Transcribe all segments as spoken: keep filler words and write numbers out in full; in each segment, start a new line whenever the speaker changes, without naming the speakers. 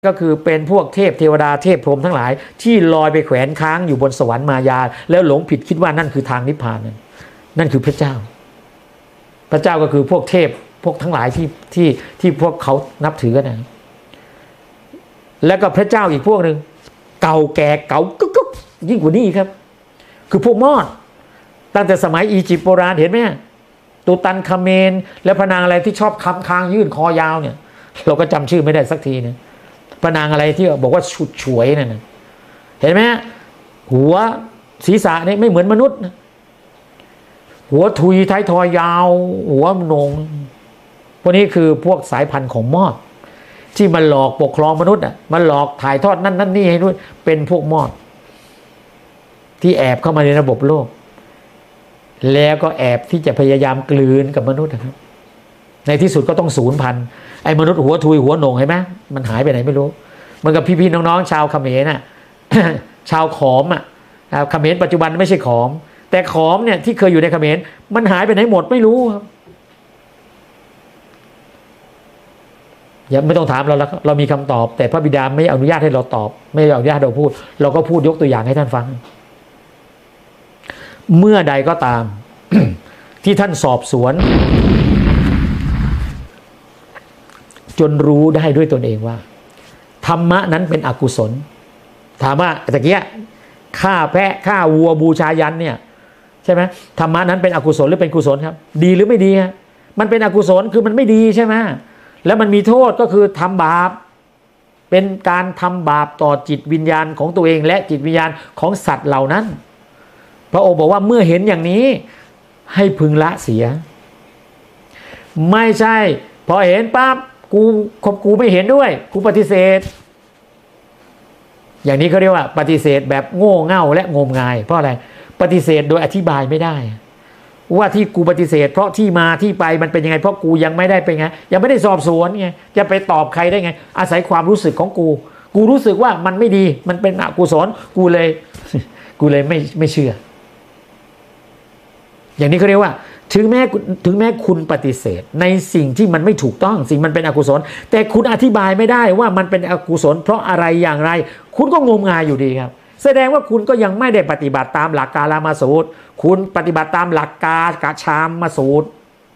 ก็คือเป็นพวกเทพเทวดาเทพพรหมทั้งหลายที่ลอยไปแขวนค้างอยู่บนสวรรค์มายาแล้วหลงผิดคิดว่านั่นคือทางนิพพานนั่นนั่นคือพระเจ้าพระเจ้าก็คือพวกเทพพวกทั้งหลายที่ที่ที่พวกเขานับถือกันนะแล้วก็พระเจ้าอีกพวกหนึ่งเก่าแก่เก่ากุ๊กกุ๊กยิ่งกว่านี้ครับคือพวกมอดตั้งแต่สมัยอียิปต์โบราณเห็นไหมตูตันคาเมนและพระนางอะไรที่ชอบคำคางยื่นคอยาวเนี่ยเราก็จำชื่อไม่ได้สักทีนะพระนางอะไรที่บอกว่าฉุดฉวยนั่นนะเห็นไหมหัวศีรษะนี่ไม่เหมือนมนุษย์นะหัวทุยท้ายทอยยาวหัวโหนงพวกนี้คือพวกสายพันธุ์ของมอดที่มันหลอกปกครองมนุษย์อ่ะมันหลอกถ่ายทอดนั่นนั่นนี่ให้ด้วยเป็นพวกมอดที่แอบเข้ามาในระบบโลกแล้วก็แอบที่จะพยายามกลืนกับมนุษย์นะครับในที่สุดก็ต้องสูญพันธุ์ไอ้มนุษย์หัวทุยหัวโหน่งเห็นไหมมันหายไปไหนไม่รู้มันกับพี่ๆน้องๆชาวเขมรน่ะ ชาวขอมอ่ะเขมรปัจจุบันไม่ใช่ขอมแต่ขอมเนี่ยที่เคยอยู่ในเขมรมันหายไปไหนหมดไม่รู้ครับอย่าไม่ต้องถามเราแล้วเรามีคำตอบแต่พระบิดาไม่อนุญาตให้เราตอบไม่อนุญาตให้เราพูดเราก็พูดยกตัวอย่างให้ท่านฟังเมื่อใดก็ตาม ที่ท่านสอบสวนจนรู้ได้ด้วยตนเองว่าธรรมะนั้นเป็นอกุศลถามว่าตะเกียฆ่าแพะฆ่าวัวบูชายันเนี่ยใช่ไหมธรรมะนั้นเป็นอกุศลหรือเป็นกุศลครับดีหรือไม่ดีฮะมันเป็นอกุศลคือมันไม่ดีใช่ไหมแล้วมันมีโทษก็คือทำบาปเป็นการทำบาปต่อจิตวิญญาณของตัวเองและจิตวิญญาณของสัตว์เหล่านั้นพระองค์บอกว่าเมื่อเห็นอย่างนี้ให้พึงละเสียไม่ใช่พอเห็นปั๊บกูกูไม่เห็นด้วยกูปฏิเสธอย่างนี้เขาเรียกว่าปฏิเสธแบบโง่เง่าและงมงายเพราะอะไรปฏิเสธโดยอธิบายไม่ได้ว่าที่กูปฏิเสธเพราะที่มาที่ไปมันเป็นยังไงเพราะกูยังไม่ได้เป็นไงยังไม่ได้สอบสวนไงจะไปตอบใครได้ไงอาศัยความรู้สึกของกูกูรู้สึกว่ามันไม่ดีมันเป็นอกุศลกูเลยกูเลยไม่ไม่เชื่ออย่างนี้เขาเรียกว่าถึงแม้ถึงแม้คุณปฏิเสธในสิ่งที่มันไม่ถูกต้องสิ่งมันเป็นอกุศลแต่คุณอธิบายไม่ได้ว่ามันเป็นอกุศลเพราะอะไรอย่างไรคุณก็งมงายอยู่ดีครับแสดงว่าคุณก็ยังไม่ได้ปฏิบัติตามหลักกาลามาสูตรคุณปฏิบัติตามหลักกากาชามมาสูตร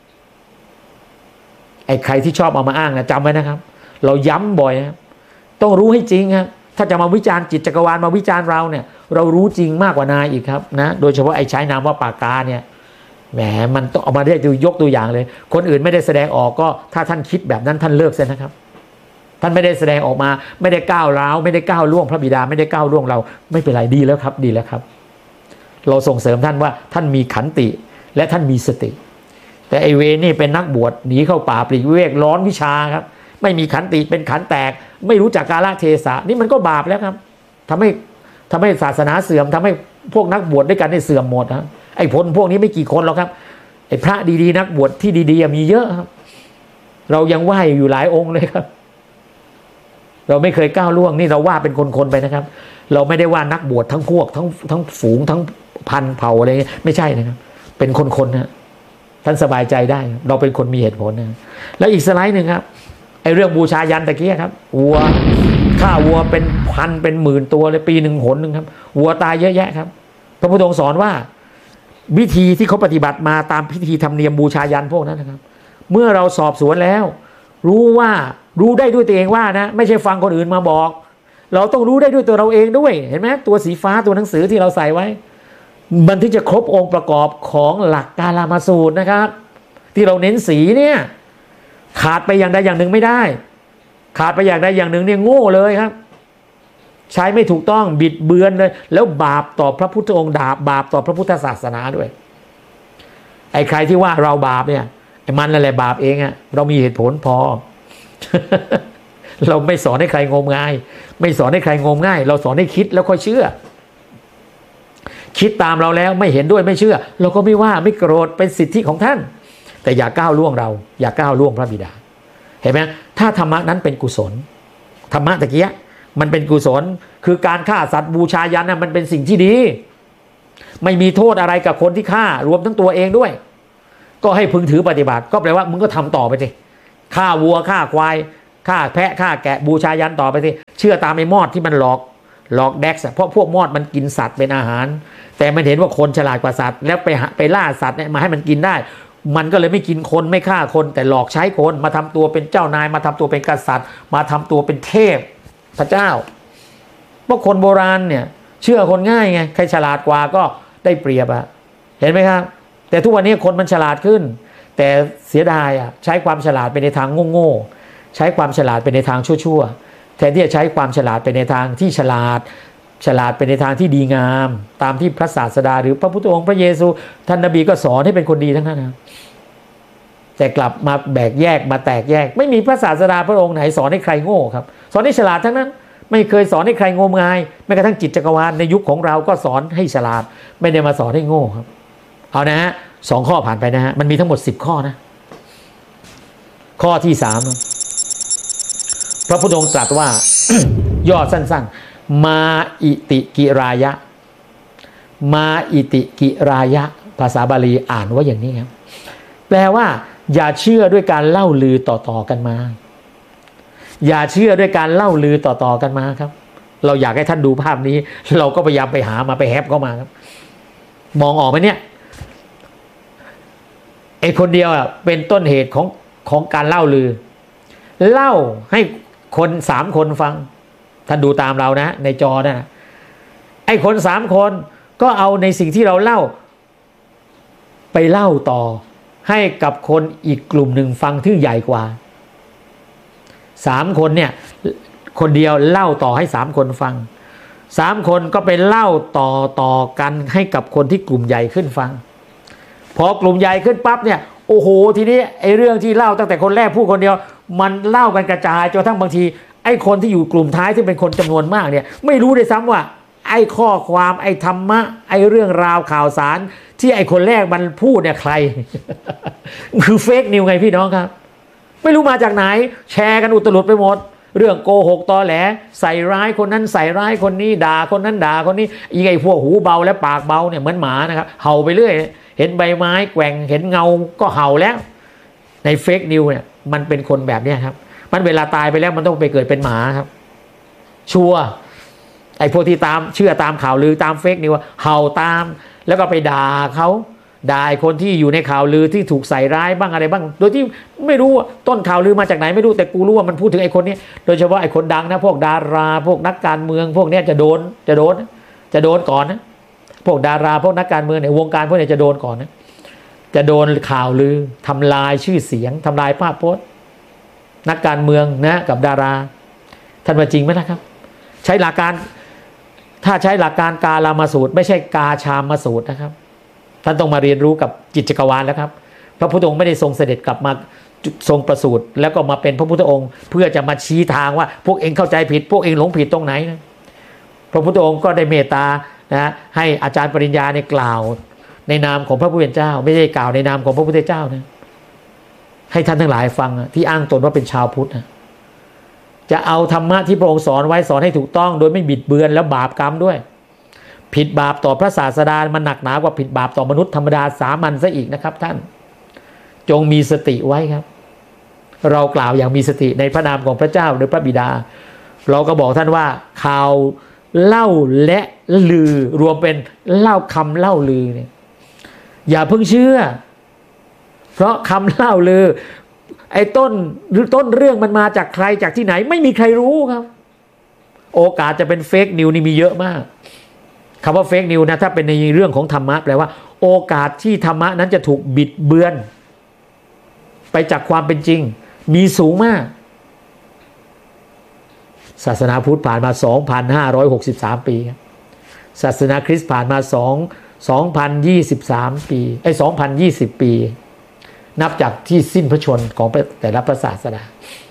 ไอ้ใครที่ชอบเอามาอ้างนะจำไว้นะครับเราย้ำบ่อยนะต้องรู้ให้จริงครับถ้าจะมาวิจารณ์จิตจักรวาลมาวิจารณ์เราเนี่ยเรารู้จริงมากกว่านายอีกครับนะโดยเฉพาะไอ้ใช้นามว่าปากกาเนี่ยแหมมันต้องเอามาได้ดูยกตัวอย่างเลยคนอื่นไม่ได้แสดงออกก็ถ้าท่านคิดแบบนั้นท่านเลิกเสียนะครับท่านไม่ได้แสดงออกมาไม่ได้ก้าวร้าวไม่ได้ก้าวล่วงพระบิดาไม่ได้ก้าวล่วงเราไม่เป็นไรดีแล้วครับดีแล้วครับเราส่งเสริมท่านว่าท่านมีขันติและท่านมีสติแต่ไอเวนี่เป็นนักบวชหนีเข้าป่าปลีกวิเวกร้อนวิชาครับไม่มีขันติเป็นขันแตกไม่รู้จักกาลเทศะนี่มันก็บาปแล้วครับทำให้ทำให้ศาสนาเสื่อมทำให้พวกนักบวชด้วยกันได้เสื่อมหมดนะไอ้ผลพวกนี้ไม่กี่คนหรอกครับไอ้พระดีๆนักบวชที่ดีๆมีเยอะครับเรายังไหว้อยู่หลายองค์เลยครับเราไม่เคยก้าวล่วงนี่เราว่าเป็นคนๆไปนะครับเราไม่ได้ว่านักบวชทั้งพวกทั้งทั้งฝูงทั้งพันเผ่าอะไรไม่ใช่นะครับเป็นคนๆนะท่านสบายใจได้เราเป็นคนมีเหตุผลนะแล้วอีกสไลด์หนึ่งครับไอ้เรื่องบูชายันตะกี้ครับวัวฆ่าวัวเป็นพันเป็นหมื่นตัวเลยปีหนึ่งหนหนึ่งครับวัวตายเยอะแยะครับพระพุทธองค์สอนว่าวิธีที่เขาปฏิบัติมาตามพิธีธรรมเนียมบูชายันพวกนั้นนะครับเมื่อเราสอบสวนแล้วรู้ว่ารู้ได้ด้วยตัวเองว่านะไม่ใช่ฟังคนอื่นมาบอกเราต้องรู้ได้ด้วยตัวเราเองด้วยเห็นไหมตัวสีฟ้าตัวหนังสือที่เราใส่ไว้มันถึงจะครบองค์ประกอบของหลักกาลามาสูตรนะครับที่เราเน้นสีเนี่ยขาดไปอย่างใดอย่างหนึ่งไม่ได้ขาดไปอย่างใดอย่างหนึ่งเนี่ยโง่เลยครับใช้ไม่ถูกต้องบิดเบือนเลยแล้วบาปต่อพระพุทธองค์ดาบบาปต่อพระพุทธศาสนาด้วยไอ้ใครที่ว่าเราบาปเนี่ยไอ้มันนั่นแหละบาปเองอะเรามีเหตุผลพอ เราไม่สอนให้ใครงมงายไม่สอนให้ใครงมง่ายเราสอนให้คิดแล้วค่อยเชื่อคิดตามเราแล้วไม่เห็นด้วยไม่เชื่อเราก็ไม่ว่าไม่โกรธเป็นสิทธิของท่านแต่อย่าก้าวล่วงเราอย่าก้าวล่วงพระบิดาเห็นไหมถ้าธรรมะนั้นเป็นกุศลธรรมะตะเกียมันเป็นกุศลคือการฆ่าสัตว์บูชายันน่ะมันเป็นสิ่งที่ดีไม่มีโทษอะไรกับคนที่ฆ่ารวมทั้งตัวเองด้วยก็ให้พึงถือปฏิบัติก็แปลว่ามึงก็ทำต่อไปสิฆ่าวัวฆ่าควายฆ่าแพะฆ่าแกะบูชายันต่อไปสิเชื่อตามไอ้มอดที่มันหลอกหลอกแดกซ์เพราะพวกมอดมันกินสัตว์เป็นอาหารแต่มันเห็นว่าคนฉลาดกว่าสัตว์แล้วไปไปล่าสัตว์เนี่ยมาให้มันกินได้มันก็เลยไม่กินคนไม่ฆ่าคนแต่หลอกใช้คนมาทำตัวเป็นเจ้านายมาทำตัวเป็นกษัตริย์มาทำตัวเป็นเทพพระเจ้าเพราะคนโบราณเนี่ยเชื่อคนง่ายไงใครฉลาดกว่าก็ได้เปรียบอะเห็นไหมครับแต่ทุกวันนี้คนมันฉลาดขึ้นแต่เสียดายอะใช้ความฉลาดไปในทางโง่ๆใช้ความฉลาดไปในทางชั่วๆแทนที่จะใช้ความฉลาดไปในทางที่ฉลาดฉลาดไปในทางที่ดีงามตามที่พระศาสดาหรือพระพุทธองค์พระเยซูท่านนบีก็สอนให้เป็นคนดีทั้งนั้นนะแต่กลับมาแบกแยกมาแตกแยกไม่มีพระศาสดาพระองค์ไหนสอนให้ใครโง่ครับสอนให้ฉลาดทั้งนั้นไม่เคยสอนให้ใครงมงายแม้กระทั่งจิตจักรวาลในยุคของเราก็สอนให้ฉลาดไม่ได้มาสอนให้โง่ครับเอานะฮะสองข้อผ่านไปนะฮะมันมีทั้งหมดสิบข้อนะข้อที่สามพระพุทธองค์ตรัสว่า ย่อสั้นๆมาอิติกิรายะมาอิติกิรายะภาษาบาลีอ่านว่าอย่างนี้ครับแปลว่าอย่าเชื่อด้วยการเล่าลือต่อๆกันมาอย่าเชื่อด้วยการเล่าลือต่อๆกันมาครับเราอยากให้ท่านดูภาพนี้เราก็พยายามไปหามาไปแฮปเข้ามาครับมองออกไหมเนี่ยไอ้คนเดียวอ่ะเป็นต้นเหตุของของการเล่าลือเล่าให้คนสามคนฟังท่านดูตามเรานะในจอนะไอ้คนสามคนก็เอาในสิ่งที่เราเล่าไปเล่าต่อให้กับคนอีกกลุ่มหนึ่งฟังที่ใหญ่กว่าสามคนเนี่ยคนเดียวเล่าต่อให้สามคนฟังสามคนก็ไปเล่าต่อต่อกันให้กับคนที่กลุ่มใหญ่ขึ้นฟังพอกลุ่มใหญ่ขึ้นปั๊บเนี่ยโอ้โหทีนี้ไอ้เรื่องที่เล่าตั้งแต่คนแรกพูดคนเดียวมันเล่ากันกระจายจนทั้งบางทีไอ้คนที่อยู่กลุ่มท้ายที่เป็นคนจำนวนมากเนี่ยไม่รู้ด้วยซ้ำว่าไอ้ข้อความไอ้ธรรมะไอ้เรื่องราวข่าวสารที่ไอ้คนแรกมันพูดเนี่ยใคร คือเฟกนิวไงพี่น้องครับไม่รู้มาจากไหนแชร์กันอุตลุดไปหมดเรื่องโกหกตอแหลใส่ร้ายคนนั้นใส่ร้ายคนนี้ด่าคนนั้นด่าคนนี้อีไอ้พวกหูเบาและปากเบาเนี่ยเหมือนหมานะครับเห่าไปเรื่อยเห็นใบไม้แกว่งเห็นเงาก็เห่าแล้วในเฟกนิวเนี่ยมันเป็นคนแบบนี้ครับมันเวลาตายไปแล้วมันต้องไปเกิดเป็นหมาครับชัวร์ไอ้พวกที่ตามเชื่อตามข่าวลือตามเฟกนิวเห่าตามแล้วก็ไปด่าเขาด่าคนที่อยู่ในข่าวลือที่ถูกใส่ร้ายบ้างอะไรบ้างโดยที่ไม่รู้ต้นข่าวลือมาจากไหนไม่รู้แต่กูรู้ว่ามันพูดถึงไอ้คนนี้โดยเฉพาะไอ้คนดังนะพวกดาราพวกนักการเมืองพวกนี้จะโดนจะโดนจะโดนก่อนนะพวกดาราพวกนักการเมืองในวงการพวกนี้จะโดนก่อนนะจะโดนข่าวลือทำลายชื่อเสียงทำลายภาพพจน์นักการเมืองนะกับดาราท่านว่าจริงไหมนะครับใช้หลักการถ้าใช้หลักการกาลามาสูตรไม่ใช่กาชามาสูตรนะครับท่านต้องมาเรียนรู้กับจิตจักรวาลแล้วครับพระพุทธองค์ไม่ได้ทรงเสด็จกลับมาทรงประสูติแล้วก็มาเป็นพระพุทธองค์เพื่อจะมาชี้ทางว่าพวกเองเข้าใจผิดพวกเองหลงผิดตรงไหนนะพระพุทธองค์ก็ได้เมตตานะให้อาจารย์ปริญญาเนี่ยกล่าวในนามของพระผู้เป็นเจ้าไม่ได้กล่าวในนามของพระพุทธเจ้านะให้ท่านทั้งหลายฟังที่อ้างตนว่าเป็นชาวพุทธนะจะเอาธรรมะที่พระองค์สอนไว้สอนให้ถูกต้องโดยไม่บิดเบือนและบาปกรรมด้วยผิดบาปต่อพระศาสดามันหนักหนากว่าผิดบาปต่อมนุษย์ธรรมดาสามัญซะอีกนะครับท่านจงมีสติไว้ครับเรากล่าวอย่างมีสติในพระนามของพระเจ้าหรือพระบิดาเราก็บอกท่านว่าข่าวเล่าและลือรวมเป็นเล่าคำเล่าลือเนี่ยอย่าเพิ่งเชื่อเพราะคำเล่าลือไอ้ต้นหรือต้นเรื่องมันมาจากใครจากที่ไหนไม่มีใครรู้ครับโอกาสจะเป็นเฟกนิวนี่มีเยอะมากคำว่าเฟกนิวนะถ้าเป็นในเรื่องของธรรมะแปลว่าโอกาสที่ธรรมะนั้นจะถูกบิดเบือนไปจากความเป็นจริงมีสูงมากศาสนาพุทธผ่านมา สองพันห้าร้อยหกสิบสาม ปีครับศาสนาคริสต์ผ่านมา2 สองพันยี่สิบสาม ปีไอ้สองพันยี่สิบ ปีนับจากที่สิ้นพระชนม์ของแต่ละพระศาสดา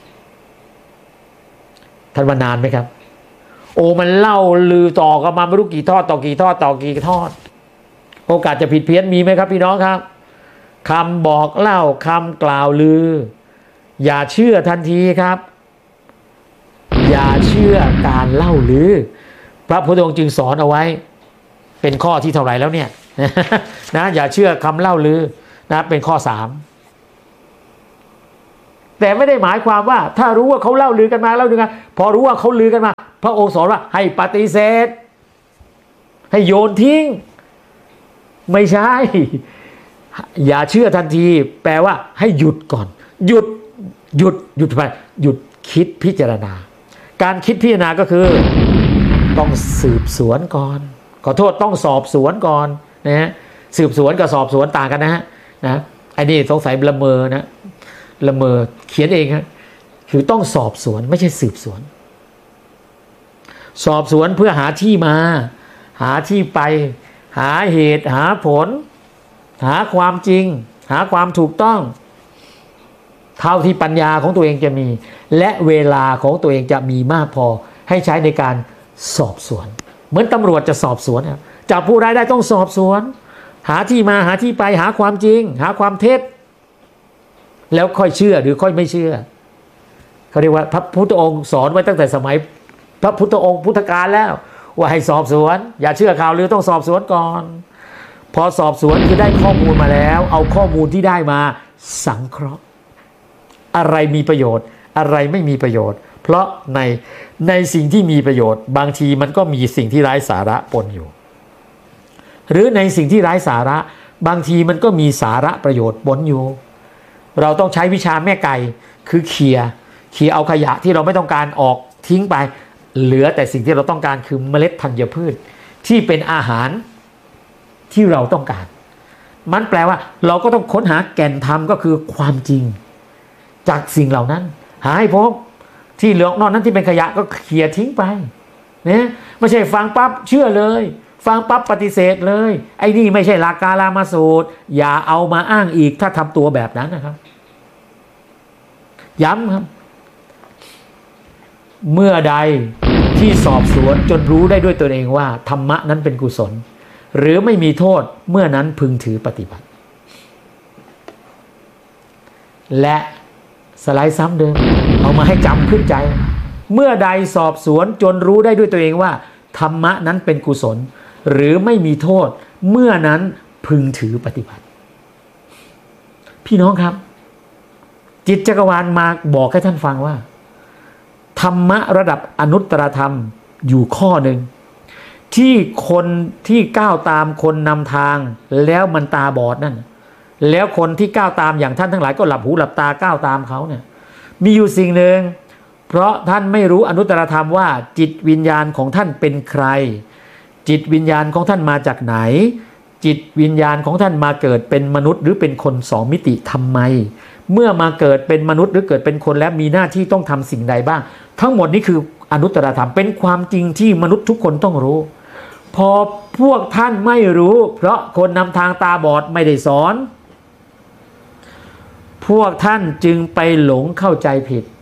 ท่านว่านานไหมครับโอ้มันเล่าลือต่อกันมาไม่รู้กี่ทอดต่อกี่ทอดต่อกี่ทอดโอกาสจะผิดเพี้ยนมีไหมครับพี่น้องครับคำบอกเล่าคำกล่าวลืออย่าเชื่อทันทีครับอย่าเชื่อการเล่าลือพระพุทธองค์จึงสอนเอาไว้เป็นข้อที่เท่าไหร่แล้วเนี่ยนะอย่าเชื่อคำเล่าลือนะเป็นข้อสามแต่ไม่ได้หมายความว่าถ้ารู้ว่าเขาเล่าลือกันมาเล่าลือกันพอรู้ว่าเขาลือกันมาพระองค์สอนว่าให้ปฏิเสธให้โยนทิ้งไม่ใช่อย่าเชื่อทันทีแปลว่าให้หยุดก่อนหยุดหยุดหยุดไปหยุดคิดพิจารณาการคิดพิจารณาก็คือต้องสืบสวนก่อนขอโทษต้องสอบสวนก่อนนะฮะสืบสวนกับสอบสวนต่างกันนะฮะนะไอ้นี่สงสัยละเมอนะละเมอเขียนเองฮะคือต้องสอบสวนไม่ใช่สืบสวนสอบสวนเพื่อหาที่มาหาที่ไปหาเหตุหาผลหาความจริงหาความถูกต้องเท่าที่ปัญญาของตัวเองจะมีและเวลาของตัวเองจะมีมากพอให้ใช้ในการสอบสวนเหมือนตำรวจจะสอบสวนครับจับผู้ร้ายได้ต้องสอบสวนหาที่มาหาที่ไปหาความจริงหาความเท็จแล้วค่อยเชื่อหรือค่อยไม่เชื่อเขาเรียกว่าพระพุทธองค์สอนไว้ตั้งแต่สมัยพระพุทธองค์พุทธกาลแล้วว่าให้สอบสวนอย่าเชื่อข่าวลือต้องสอบสวนก่อนพอสอบสวนคือได้ข้อมูลมาแล้วเอาข้อมูลที่ได้มาสังเคราะห์อะไรมีประโยชน์อะไรไม่มีประโยชน์เพราะในในสิ่งที่มีประโยชน์บางทีมันก็มีสิ่งที่ไร้สาระปนอยู่หรือในสิ่งที่ไร้สาระบางทีมันก็มีสาระประโยชน์ปนอยู่เราต้องใช้วิชาแม่ไก่คือเคลียร์เคลียร์เอาขยะที่เราไม่ต้องการออกทิ้งไปเหลือแต่สิ่งที่เราต้องการคือเมล็ดธัญพืชที่เป็นอาหารที่เราต้องการมันแปลว่าเราก็ต้องค้นหาแก่นธรรมก็คือความจริงจากสิ่งเหล่านั้นหาให้พบที่เหลือนอกนั้นที่เป็นขยะก็เคลียร์ทิ้งไปนะไม่ใช่ฟังปั๊บเชื่อเลยฟังปั๊บปฏิเสธเลยไอ้นี่ไม่ใช่หลักกาลามาสูตรอย่าเอามาอ้างอีกถ้าทำตัวแบบนั้นนะครับย้ำครับเมื่อใดที่สอบสวนจนรู้ได้ด้วยตัวเองว่าธรรมะนั้นเป็นกุศลหรือไม่มีโทษเมื่อนั้นพึงถือปฏิบัติและสไลด์ซ้ำเดิมเอามาให้จำขึ้นใจเมื่อใดสอบสวนจนรู้ได้ด้วยตัวเองว่าธรรมะนั้นเป็นกุศลหรือไม่มีโทษเมื่อนั้นพึงถือปฏิบัติพี่น้องครับจิตจักรวาลมาบอกให้ท่านฟังว่าธรรมะระดับอนุตตรธรรมอยู่ข้อหนึ่งที่คนที่ก้าวตามคนนำทางแล้วมันตาบอดนั่นแล้วคนที่ก้าวตามอย่างท่านทั้งหลายก็หลับหูหลับตาก้าวตามเขาเนี่ยมีอยู่สิ่งหนึ่งเพราะท่านไม่รู้อนุตตรธรรมว่าจิตวิญญาณของท่านเป็นใครจิตวิญญาณของท่านมาจากไหนจิตวิญญาณของท่านมาเกิดเป็นมนุษย์หรือเป็นคนสองมิติทำไมเมื่อมาเกิดเป็นมนุษย์หรือเกิดเป็นคนแล้วมีหน้าที่ต้องทำสิ่งใดบ้างทั้งหมดนี้คืออนุตตรธรรมเป็นความจริงที่มนุษย์ทุกคนต้องรู้พอพวกท่านไม่รู้เพราะคนนำทางตาบอดไม่ได้สอนพวกท่านจึงไปหลงเข้าใจผิด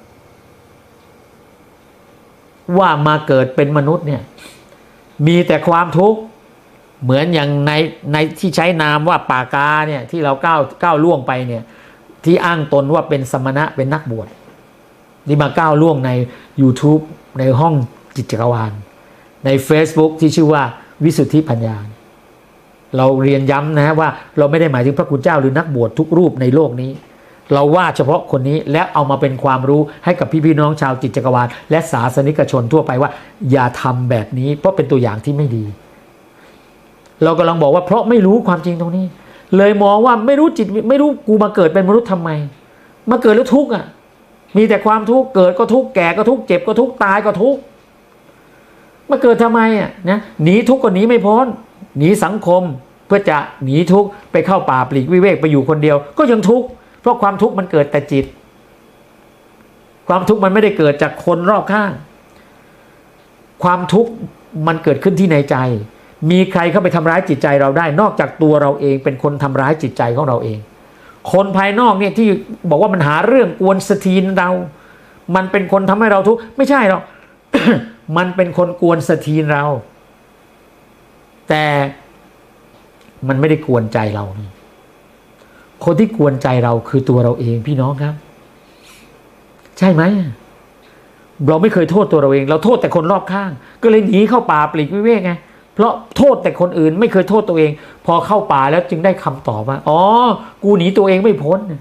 ว่ามาเกิดเป็นมนุษย์เนี่ยมีแต่ความทุกข์เหมือนอย่างในในที่ใช้นามว่าปากาเนี่ยที่เราก้าวก้าวล่วงไปเนี่ยที่อ้างตนว่าเป็นสมณะเป็นนักบวชนี่มาก้าวล่วงใน YouTube ในห้องจิตจักรวาลใน Facebook ที่ชื่อว่าวิสุทธิปัญญาเราเรียนย้ำนะว่าเราไม่ได้หมายถึงพระคุณเจ้าหรือนักบวชทุกรูปในโลกนี้เราว่าเฉพาะคนนี้และเอามาเป็นความรู้ให้กับพี่ๆน้องชาวจิตจักรวาลและศาสนิกชนทั่วไปว่าอย่าทำแบบนี้เพราะเป็นตัวอย่างที่ไม่ดีเรากำลังบอกว่าเพราะไม่รู้ความจริงตรงนี้เลยมองว่าไม่รู้จิตไม่รู้กูมาเกิดเป็นมนุษย์ทำไมมาเกิดแล้วทุกข์อ่ะมีแต่ความทุกข์เกิดก็ทุกข์แก่ก็ทุกข์เจ็บก็ทุกข์ตายก็ทุกข์มาเกิดทำไมอ่ะนะหนีทุกข์ก็หนีไม่พ้นหนีสังคมเพื่อจะหนีทุกข์ไปเข้าป่าปลีกวิเวกไปอยู่คนเดียวก็ยังทุกข์เพราะความทุกข์มันเกิดแต่จิตความทุกข์มันไม่ได้เกิดจากคนรอบข้างความทุกข์มันเกิดขึ้นที่ในใจมีใครเข้าไปทำร้ายจิตใจเราได้นอกจากตัวเราเองเป็นคนทำร้ายจิตใจของเราเองคนภายนอกเนี่ยที่บอกว่ามันหาเรื่องกวนสตีนเรามันเป็นคนทำให้เราทุกข์ไม่ใช่หรอก มันเป็นคนกวนสตีนเราแต่มันไม่ได้กวนใจเรานี่คนที่กวนใจเราคือตัวเราเองพี่น้องครับใช่ไหมเราไม่เคยโทษตัวเราเองเราโทษแต่คนรอบข้างก็เลยหนีเข้าป่าปลีกวิเวกไงเพราะโทษแต่คนอื่นไม่เคยโทษตัวเองพอเข้าป่าแล้วจึงได้คำตอบว่าอ๋อกูหนีตัวเองไม่พ้น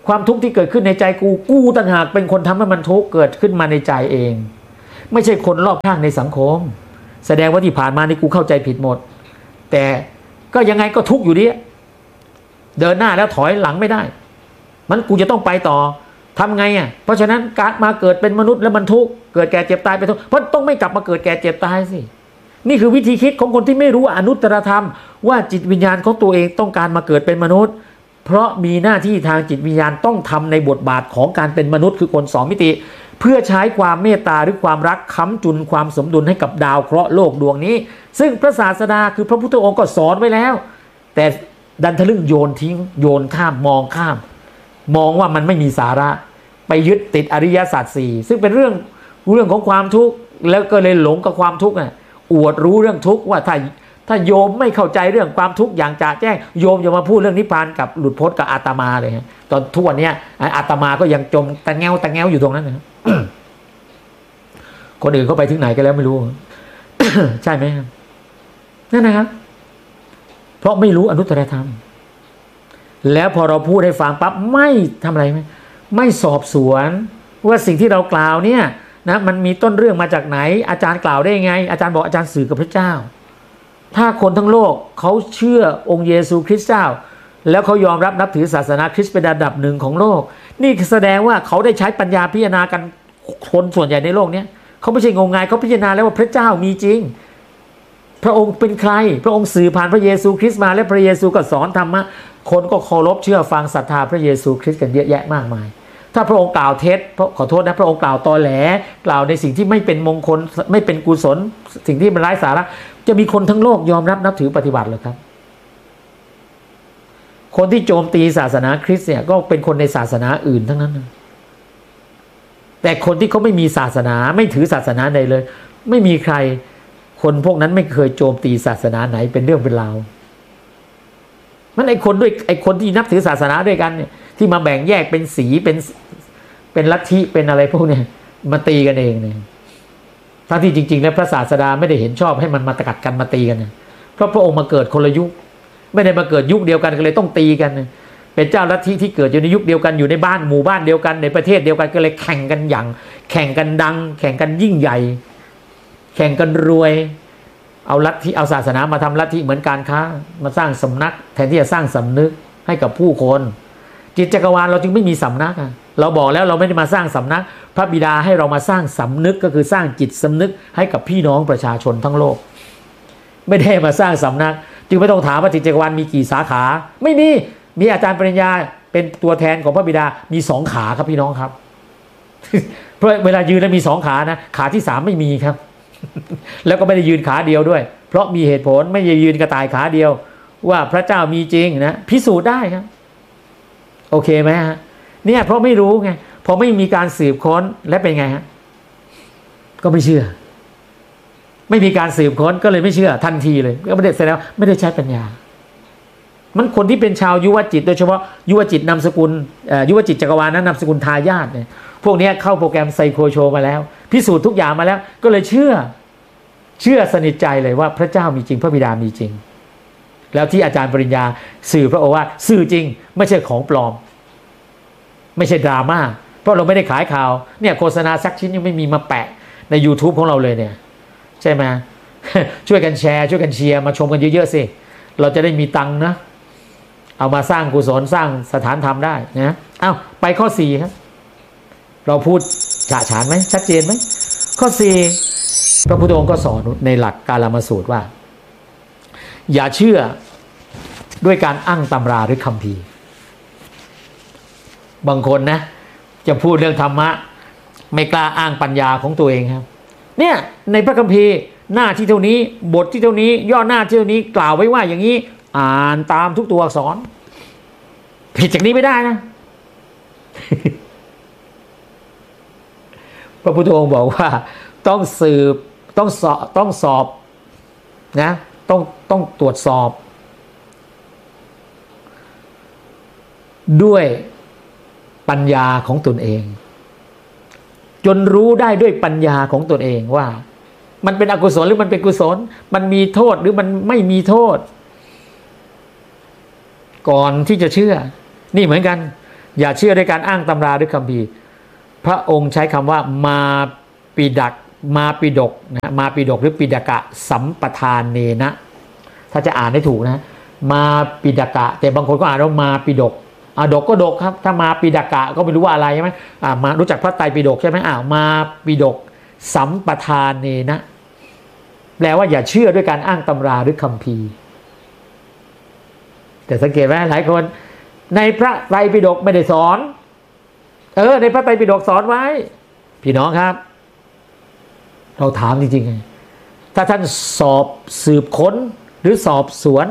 ความทุกข์ที่เกิดขึ้นในใจกูกูต่างหากเป็นคนทำให้มันทุกข์เกิดขึ้นมาในใจเองไม่ใช่คนรอบข้างในสังคมแสดงว่าที่ผ่านมานี่กูเข้าใจผิดหมดแต่ก็ยังไงก็ทุกข์อยู่ดีเดินหน้าแล้วถอยหลังไม่ได้มันกูจะต้องไปต่อทำไงอ่ะเพราะฉะนั้นการมาเกิดเป็นมนุษย์แล้วมันทุกข์เกิดแก่เจ็บตายไปทุกข์เพราะต้องไม่กลับมาเกิดแก่เจ็บตายสินี่คือวิธีคิดของคนที่ไม่รู้อนุตตรธรรมว่าจิตวิญญาณของตัวเองต้องการมาเกิดเป็นมนุษย์เพราะมีหน้าที่ทางจิตวิญญาณต้องทำในบทบาทของการเป็นมนุษย์คือคนสองมิติเพื่อใช้ความเมตตาหรือความรักค้ำจุนความสมดุลให้กับดาวเคราะห์โลกดวงนี้ซึ่งพระศาสดาคือพระพุทธองค์ก็สอนไว้แล้วแต่ดันทะลึ่งโยนทิ้งโยนข้ามมองข้ามมองว่ามันไม่มีสาระไปยึดติดอริยสัจสี่ซึ่งเป็นเรื่องเรื่องของความทุกข์แล้วก็เลยหลงกับความทุกข์น่ะอวดรู้เรื่องทุกข์ว่าถ้าถ้าโยมไม่เข้าใจเรื่องความทุกข์อย่างจ่าแจ้งโยมอย่ามาพูดเรื่องนิพพานกับหลุดพ้นกับอาตมาเลยฮะตอนทุกวันนี้อาตมาก็ยังจมตะแงวตะแงวอยู่ตรงนั้นนะคนอื่นเขาไปถึงไหนกันแล้วไม่รู้ ใช่ไหมครับนั่นนะครับเพราะไม่รู้อนุตตรธรรมแล้วพอเราพูดให้ฟังปั๊บไม่ทำอะไรไหมไม่สอบสวนว่าสิ่งที่เรากล่าวเนี่ยนะมันมีต้นเรื่องมาจากไหนอาจารย์กล่าวได้ไงอาจารย์บอกอาจารย์สื่อกับพระเจ้าถ้าคนทั้งโลกเขาเชื่อองค์เยซูคริสต์เจ้าแล้วเขายอมรับนับถือศาสนาคริสต์เป็นอันดับหนึ่งของโลกนี่แสดงว่าเขาได้ใช้ปัญญาพิจารณากันคนส่วนใหญ่ในโลกนี้เขาไม่ใช่งมงายเขาพิจารณาแล้วว่าพระเจ้ามีจริงพระองค์เป็นใครพระองค์สื่อผ่านพระเยซูคริสต์มาและพระเยซูก็สอนธรรมะคนก็เคารพเชื่อฟังศรัทธาพระเยซูคริสต์กันเยอะแยะมากมายถ้าพระองค์กล่าวเท็จขอโทษนะพระองค์กล่าวตอแหลกล่าวในสิ่งที่ไม่เป็นมงคลไม่เป็นกุศลสิ่งที่มันไร้สาระจะมีคนทั้งโลกยอมรับนับถือปฏิบัติหรือครับคนที่โจมตีศาสนาคริสต์เนี่ยก็เป็นคนในศาสนาอื่นทั้งนั้นแต่คนที่เขาไม่มีศาสนาไม่ถือศาสนาใดเลยไม่มีใครคนพวกนั้นไม่เคยโจมตีศาสนาไหนเป็นเรื่องเป็นราวมันไอคนด้วยไอคนที่นับถือศาสนาด้วยกันเนี่ยที่มาแบ่งแยกเป็นสีเป็นเป็นลัทธิเป็นอะไรพวกนี้มาตีกันเองเนี่ยทั้งที่จริงๆแล้วพระศาสดาไม่ได้เห็นชอบให้มันมาตะกัดกันมาตีกันเนี่ยเพราะพระองค์มาเกิดคนละยุคไม่ได้มาเกิดยุคเดียวกันก็เลยต้องตีกันเป็นเจ้าลัทธิที่เกิดอยู่ในยุคเดียวกันอยู่ในบ้านหมู่บ้านเดียวกันในประเทศเดียวกันก็เลยแข่งกันอย่างแข่งกันดังแข่งกันยิ่งใหญ่แข่งกันรวยเอาลัทธิเอาศาสนามาทำลัทธิเหมือนการค้ามาสร้างสำนักแทนที่จะสร้างสำนึกให้กับผู้คนจิตจักรวาลเราจึงไม่มีสำนักเราบอกแล้วเราไม่ได้มาสร้างสำนักพระบิดาให้เรามาสร้างสำนึกก็คือสร้างจิตสำนึกให้กับพี่น้องประชาชนทั้งโลกไม่ได้มาสร้างสำนักจึงไม่ต้องถามว่าจิตจักรวาลมีกี่สาขาไม่มีมีอาจารย์ปริญญาเป็นตัวแทนของพระบิดามีสองขาครับพี่น้องครับ เพราะเวลายืนแล้วมีสองขานะขาที่สามไม่มีครับ แล้วก็ไม่ได้ยืนขาเดียวด้วยเพราะมีเหตุผลไม่ได้ยืนกระต่ายขาเดียวว่าพระเจ้ามีจริงนะพิสูจน์ได้ครับโอเคไหมฮะเนี่ยเพราะไม่รู้ไงพอไม่มีการสืบค้นและเป็นไงฮะก็ไม่เชื่อไม่มีการสืบค้นก็เลยไม่เชื่อทันทีเลยก็ไม่ได้แสดงว่าไม่ได้ใช้ปัญญามันคนที่เป็นชาวยุวจิตโดยเฉพาะยุวจิตนามสกุลยุวจิตจักรวาลนั้นนามสกุลทายาทเนี่ยพวกนี้เข้าโปรแกรมไซโคโชมาแล้วพิสูจน์ทุกอย่างมาแล้วก็เลยเชื่อเชื่อสนิทใจเลยว่าพระเจ้ามีจริงพระบิดามีจริงแล้วที่อาจารย์ปริญญาสื่อพระโอวาทสื่อจริงไม่ใช่ของปลอมไม่ใช่ดราม่าเพราะเราไม่ได้ขายข่าวเนี่ยโฆษณาสักชิ้นยังไม่มีมาแปะใน YouTube ของเราเลยเนี่ยใช่ไหม ช่วยกันแชร์ช่วยกันเชียร์มาชมกันเยอะๆสิเราจะได้มีตังค์นะเอามาสร้างกุศลสร้างสถานธรรมได้นะเอ้าไปข้อสี่ครับเราพูดฉะฉานไหมชัดเจนไหมข้อสี่พระพุทธองค์ก็สอนในหลักกาลามสูตรว่าอย่าเชื่อด้วยการอ้างตำราหรือคัมภีร์บางคนนะจะพูดเรื่องธรรมะไม่กล้าอ้างปัญญาของตัวเองครับเนี่ยในพระคัมภีร์หน้าที่เท่านี้บทที่เท่านี้ย่อหน้าที่เท่านี้กล่าวไว้ว่าอย่างนี้อ่านตามทุกตัวอักษรผิดจากนี้ไม่ได้นะ พระพุทธองค์บอกว่าต้องสืบต้องสอบต้องสอบนะต้องต้องตรวจสอบด้วยปัญญาของตนเองจนรู้ได้ด้วยปัญญาของตนเองว่ามันเป็นอกุศลหรือมันเป็นกุศลมันมีโทษหรือมันไม่มีโทษก่อนที่จะเชื่อนี่เหมือนกันอย่าเชื่อด้วยการอ้างตำราหรือคัมภีร์พระองค์ใช้คำว่ามาปิดักมาปิดกนะมาปิดกหรือปิดกะสัมปทานเนนะถ้าจะอ่านให้ถูกนะมาปิดกะแต่บางคนก็อ่านว่ามาปิดกอ่าดกก็ดกครับถ้ามาปิดกะก็ไม่รู้ว่าอะไรใช่ไหมอ่ามารู้จักพระไตรปิฎกใช่ไหมอ่ามาปิดกสัมปทานเนนะแปลว่าอย่าเชื่อด้วยการอ้างตำราหรือคัมภีร์แต่สังเกตไหมหลายคนในพระไตรปิฎกไม่ได้สอนเออในพระไตรปิฎกสอนไว้พี่น้องครับเราถามจริงๆถ้าท่านสอบสืบค้นหรือสอบสวน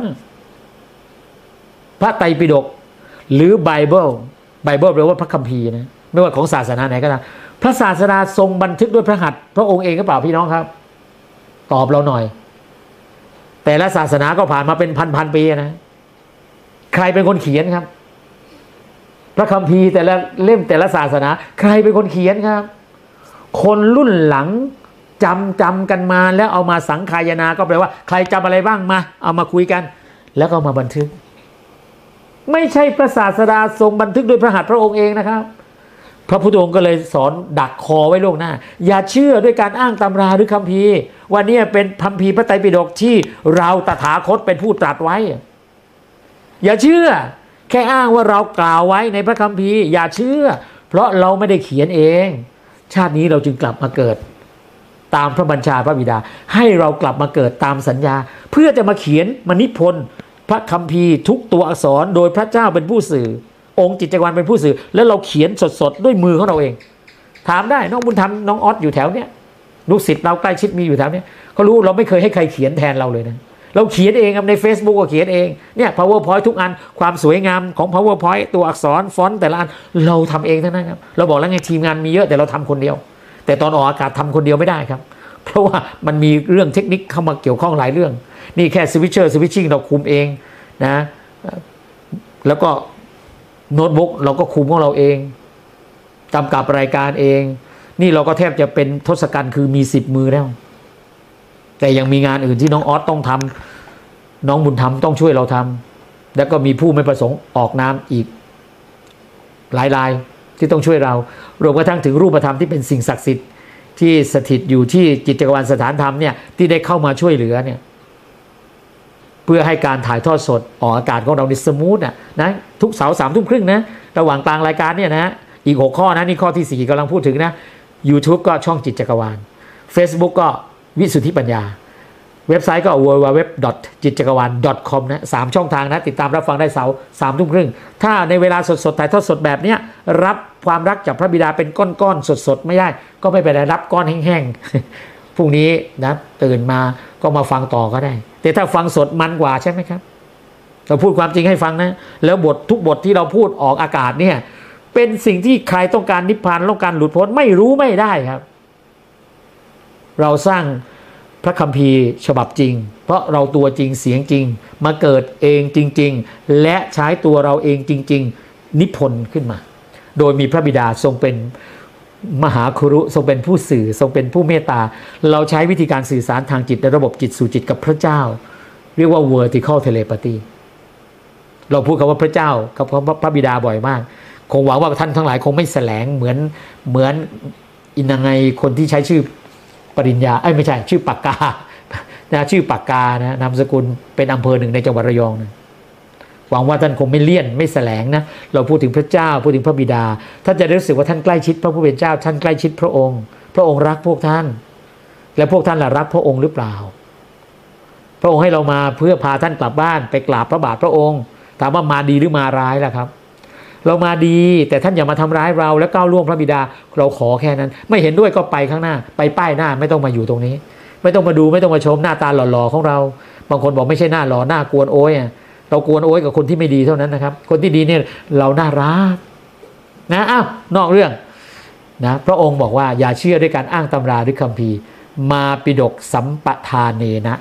พระไตรปิฎกหรือไบเบิลไบเบิลแปลว่าพระคัมภีร์นะไม่ว่าของศาสนาไหนก็ตามพระศาสดาทรงบันทึกด้วยพระหัตถ์พระองค์เองหรือเปล่าพี่น้องครับตอบเราหน่อยแต่ละศาสนาก็ผ่านมาเป็นพันๆปีนะใครเป็นคนเขียนครับพระคัมภีร์แต่ละเล่มแต่ละศาสนาใครเป็นคนเขียนครับคนรุ่นหลังจำจำกันมาแล้วเอามาสังคายนาก็แปลว่าใครจำอะไรบ้างมาเอามาคุยกันแล้วก็มาบันทึกไม่ใช่พระศาสดาทรงบันทึกโดยพระหัตถ์พระองค์เองนะครับพระพุทธองค์ก็เลยสอนดักคอไว้ล่วงหน้าอย่าเชื่อด้วยการอ้างตำราหรือคัมภีร์ว่านี่เป็นคัมภีร์พระไตรปิฎกที่เราตถาคตเป็นผู้ตรัสไว้อย่าเชื่อแค่อ้างว่าเรากล่าวไว้ในพระคัมภีร์อย่าเชื่อเพราะเราไม่ได้เขียนเองชาตินี้เราจึงกลับมาเกิดตามพระบัญชาพระบิดาให้เรากลับมาเกิดตามสัญญาเพื่อจะมาเขียนมานิพนธ์พระคัมภีร์ทุกตัวอักษรโดยพระเจ้าเป็นผู้สื่อองค์จิตจักรวาลเป็นผู้สื่อแล้วเราเขียนสดๆด้วยมือของเราเองถามได้น้องบุญธรรมน้องออสอยู่แถวเนี้ยลูกศิษย์เราใกล้ชิดมีอยู่แถวเนี้ยเขารู้เราไม่เคยให้ใครเขียนแทนเราเลยนะเราเขียนเองใน Facebook ก็เขียนเองเนี่ย PowerPoint ทุกอันความสวยงามของ PowerPoint ตัวอักษรฟอนต์แต่ละอันเราทำเองทั้งนั้นครับเราบอกแล้วไงทีมงานมีเยอะแต่เราทำคนเดียวแต่ตอนออกอากาศทำคนเดียวไม่ได้ครับเพราะว่ามันมีเรื่องเทคนิคเข้ามาเกี่ยวข้องหลายเรื่องนี่แค่สวิตเชอร์สวิตชิ่งเราคุมเองนะแล้วก็โน้ตบุ๊กเราก็คุมของเราเองกำกับรายการเองนี่เราก็แทบจะเป็นทศกัณฐ์คือมีสิบมือแล้วแต่ยังมีงานอื่นที่น้องออสต้องทำน้องบุญธรรมต้องช่วยเราทำแล้วก็มีผู้ไม่ประสงค์ออกนามอีกหลายรายที่ต้องช่วยเรารวมกระทั่งถึงรูปธรรมที่เป็นสิ่งศักดิ์สิทธิ์ที่สถิตอยู่ที่จิตจักรวาลสถานธรรมเนี่ยที่ได้เข้ามาช่วยเหลือเนี่ยเพื่อให้การถ่ายทอดสดออกอากาศของเราในสมูทอ่ะนะทุกเสาร์สามทุ่มครึ่งนะระหว่างกลางรายการเนี่ยนะอีกหกข้อนะนี่ข้อที่สี่กำลังพูดถึงนะ YouTube ก็ช่องจิตจักรวาล Facebook ก็วิสุทธิปัญญาเว็บไซต์ก็ ดับเบิลยู ดับเบิลยู ดับเบิลยู ดอท จิตจักรวาล ดอท คอม นะสามช่องทางนะติดตามรับฟังได้เสาร์สามทุ่มครึ่งถ้าในเวลาสดๆถ่ายทอดสดแบบเนี้ยรับความรักจากพระบิดาเป็นก้อนๆสดๆไม่ได้ก็ไม่เป็นไรรับก้อนแห้งๆพรุ่งนี้นะตื่นมาก็มาฟังต่อก็ได้แต่ถ้าฟังสดมันกว่าใช่ไหมครับเราพูดความจริงให้ฟังนะแล้วบททุกบทที่เราพูดออกอากาศเนี่ยเป็นสิ่งที่ใครต้องการนิพพานต้องการหลุดพ้นไม่รู้ไม่ได้ครับเราสร้างพระคัมภีร์ฉบับจริงเพราะเราตัวจริงเสียงจริงมาเกิดเองจริงๆและใช้ตัวเราเองจริงๆนิพนธ์ขึ้นมาโดยมีพระบิดาทรงเป็นมหาครุทรงเป็นผู้สื่อทรงเป็นผู้เมตตาเราใช้วิธีการสื่อสารทางจิตในระบบจิตสู่จิตกับพระเจ้าเรียกว่า vertical telepathy เราพูดคำว่าพระเจ้ากับพระบิดาบ่อยมากคงหวังว่าท่านทั้งหลายคงไม่แสลงเหมือนเหมือนอินังไงคนที่ใช้ชื่อปริญญาเอ้ยไม่ใช่ชื่อปากกานะชื่อปากกานะนามสกุลเป็นอำเภอหนึ่งในจังหวัดระยองนะหวังว่าท่านคงไม่เลี่ยนไม่แสลงนะเราพูดถึงพระเจ้าพูดถึงพระบิดาท่านจะรู้สึกว่าท่านใกล้ชิดพระผู้เป็นเจ้าท่านใกล้ชิดพระองค์พระองค์รักพวกท่านและพวกท่านล่ะรักพระองค์หรือเปล่าพระองค์ให้เรามาเพื่อพาท่านกลับบ้านไปกราบพระบาทพระองค์ถามว่ามาดีหรือมาร้ายล่ะครับเรามาดีแต่ท่านอย่ามาทำร้ายเราและก้าวล่วงพระบิดาเราขอแค่นั้นไม่เห็นด้วยก็ไปข้างหน้าไปป้ายหน้าไม่ต้องมาอยู่ตรงนี้ไม่ต้องมาดูไม่ต้องมาชมหน้าตาหล่อๆของเราบางคนบอกไม่ใช่หน้าหล่อหน้ากวนโอ้ยเรากวนโอ้ยกับคนที่ไม่ดีเท่านั้นนะครับคนที่ดีเนี่ยเราน่ารักนะอ้าวนอกเรื่องนะพระองค์บอกว่าอย่าเชื่อด้วยการอ้างตำราหรือคัมภีร์มาปิฎกสัมปทานเนนะ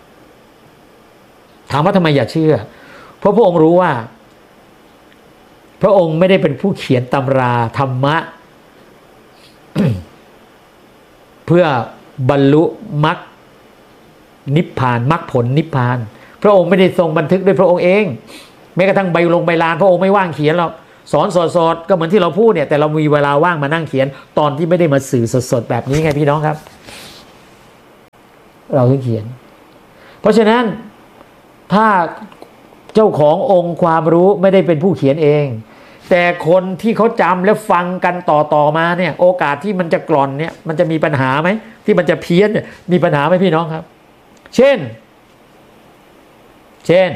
ถามว่าทำไมอย่าเชื่อเพราะพระองค์รู้ว่าพระองค์ไม่ได้เป็นผู้เขียนตำราธรรมะ เพื่อบรรลุมรรคนิพพานมรรคผลนิพพานพระองค์ไม่ได้ทรงบันทึกด้วยพระองค์เองแม้กระทั่งใบลงใบลานพระองค์ไม่ว่างเขียนหรอกสอนสดๆก็เหมือนที่เราพูดเนี่ยแต่เรามีเวลาว่างมานั่งเขียนตอนที่ไม่ได้มาสื่อสดๆแบบนี้ไงพี่น้องครับเราถึงเขียนเพราะฉะนั้นถ้าเจ้าขององค์ความรู้ไม่ได้เป็นผู้เขียนเองแต่คนที่เขาจำและฟังกันต่อๆมาเนี่ยโอกาสที่มันจะกล่อนเนี่ยมันจะมีปัญหาไหมที่มันจะเพี้ยนเนี่ยมีปัญหาไหมพี่น้องครับเช่นเช่น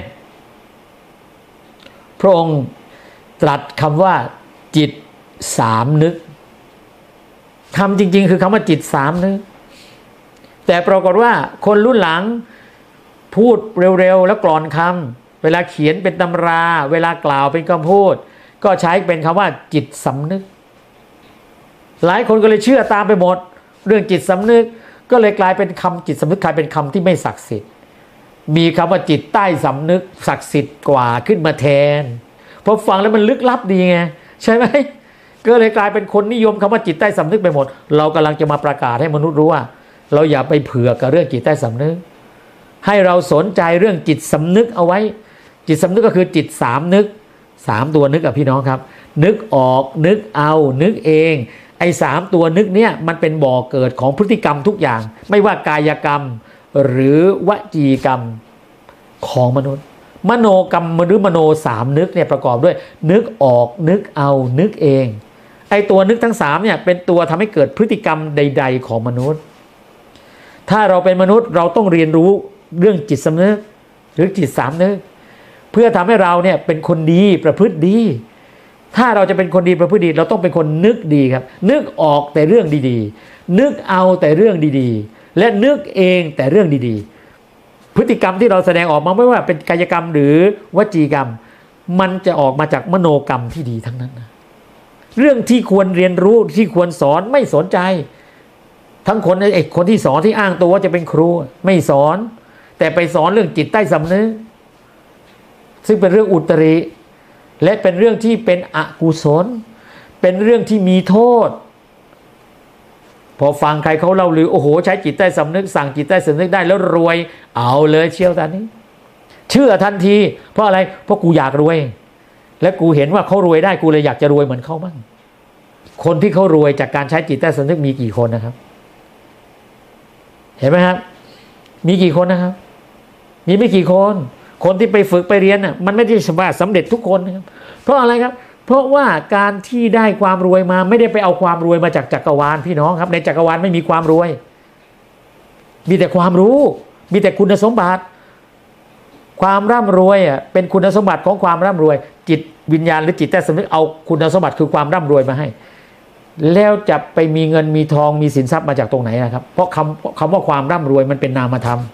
พระองค์ตรัสคำว่าจิตสามนึกคำจริงๆคือคำว่าจิตสามนึกแต่ปรากฏว่าคนรุ่นหลังพูดเร็วๆแล้วกลอนคำเวลาเขียนเป็นตำราเวลากล่าวเป็นคำพูดก็ใช้เป็นคำว่าจิตสำนึกหลายคนก็เลยเชื่อตามไปหมดเรื่องจิตสำนึกก็เลยกลายเป็นคำจิตสำนึกกลายเป็นคำที่ไม่ศักดิ์สิทธิ์มีคำว่าจิตใต้สำนึกศักดิ์สิทธิ์กว่าขึ้นมาแทนเพราะฟังแล้วมันลึกลับดีไงใช่ไหมก็เลยกลายเป็นคนนิยมคำว่าจิตใต้สำนึกไปหมดเรากำลังจะมาประกาศให้มนุษย์รู้ว่าเราอย่าไปเผื่อกับเรื่องจิตใต้สำนึกให้เราสนใจเรื่องจิตสำนึกเอาไว้จิตสำนึกก็คือจิตสามนึกสามตัวนึกอะพี่น้องครับนึกออกนึกเอานึกเองไอ้สามตัวนึกเนี่ยมันเป็นบ่อเกิดของพฤติกรรมทุกอย่างไม่ว่ากายกรรมหรือวจีกรรมของมนุษย์มโนกรรมหรือมโนสามนึกเนี่ยประกอบด้วยนึกออกนึกเอานึกเองไอ้ตัวนึกทั้งสามเนี่ยเป็นตัวทำให้เกิดพฤติกรรมใดๆของมนุษย์ถ้าเราเป็นมนุษย์เราต้องเรียนรู้เรื่องจิตสำนึกหรือจิตสามนึกเพื่อทำให้เราเนี่ยเป็นคนดีประพฤติดีถ้าเราจะเป็นคนดีประพฤติดีเราต้องเป็นคนนึกดีครับนึกออกแต่เรื่องดีๆนึกเอาแต่เรื่องดีๆและนึกเองแต่เรื่องดีๆพฤติกรรมที่เราแสดงออกมาไม่ว่าเป็นกายกรรมหรือวจีกรรมมันจะออกมาจากมโนกรรมที่ดีทั้งนั้นนะเรื่องที่ควรเรียนรู้ที่ควรสอนไม่สนใจทั้งคนไอ้คนที่สอนที่อ้างตัวว่าจะเป็นครูไม่สอนแต่ไปสอนเรื่องจิตใต้สำนึกซึ่งเป็นเรื่องอุตริและเป็นเรื่องที่เป็นอกุศลเป็นเรื่องที่มีโทษพอฟังใครเขาเล่าลือโอ้โหใช้จิตใต้สำนึกสั่งจิตใต้สำนึกได้แล้วรวยเอาเลยเชียวตอนนี้เชื่อทันทีเพราะอะไรเพราะกูอยากรวยและกูเห็นว่าเขารวยได้กูเลยอยากจะรวยเหมือนเขาบ้างคนที่เขารวยจากการใช้จิตใต้สำนึกมีกี่คนนะครับเห็นไหมครับมีกี่คนนะครับมีไม่กี่คนคนที่ไปฝึกไปเรียนน่ะมันไม่ได้สำเร็จทุกคนนะครับเพราะอะไรครับเพราะว่าการที่ได้ความรวยมาไม่ได้ไปเอาความรวยมาจากจักรวาลพี่น้องครับในจักรวาลไม่มีความรวยมีแต่ความรู้มีแต่คุณสมบัติความร่ำรวยอ่ะเป็นคุณสมบัติของความร่ำรวยจิตวิญญาณหรือจิตใต้สำนึกเอาคุณสมบัติคือความร่ำรวยมาให้แล้วจะไปมีเงินมีทองมีสินทรัพย์มาจากตรงไหนนะครับเพราะคำคำว่าความร่ำรวยมันเป็นนามธรรม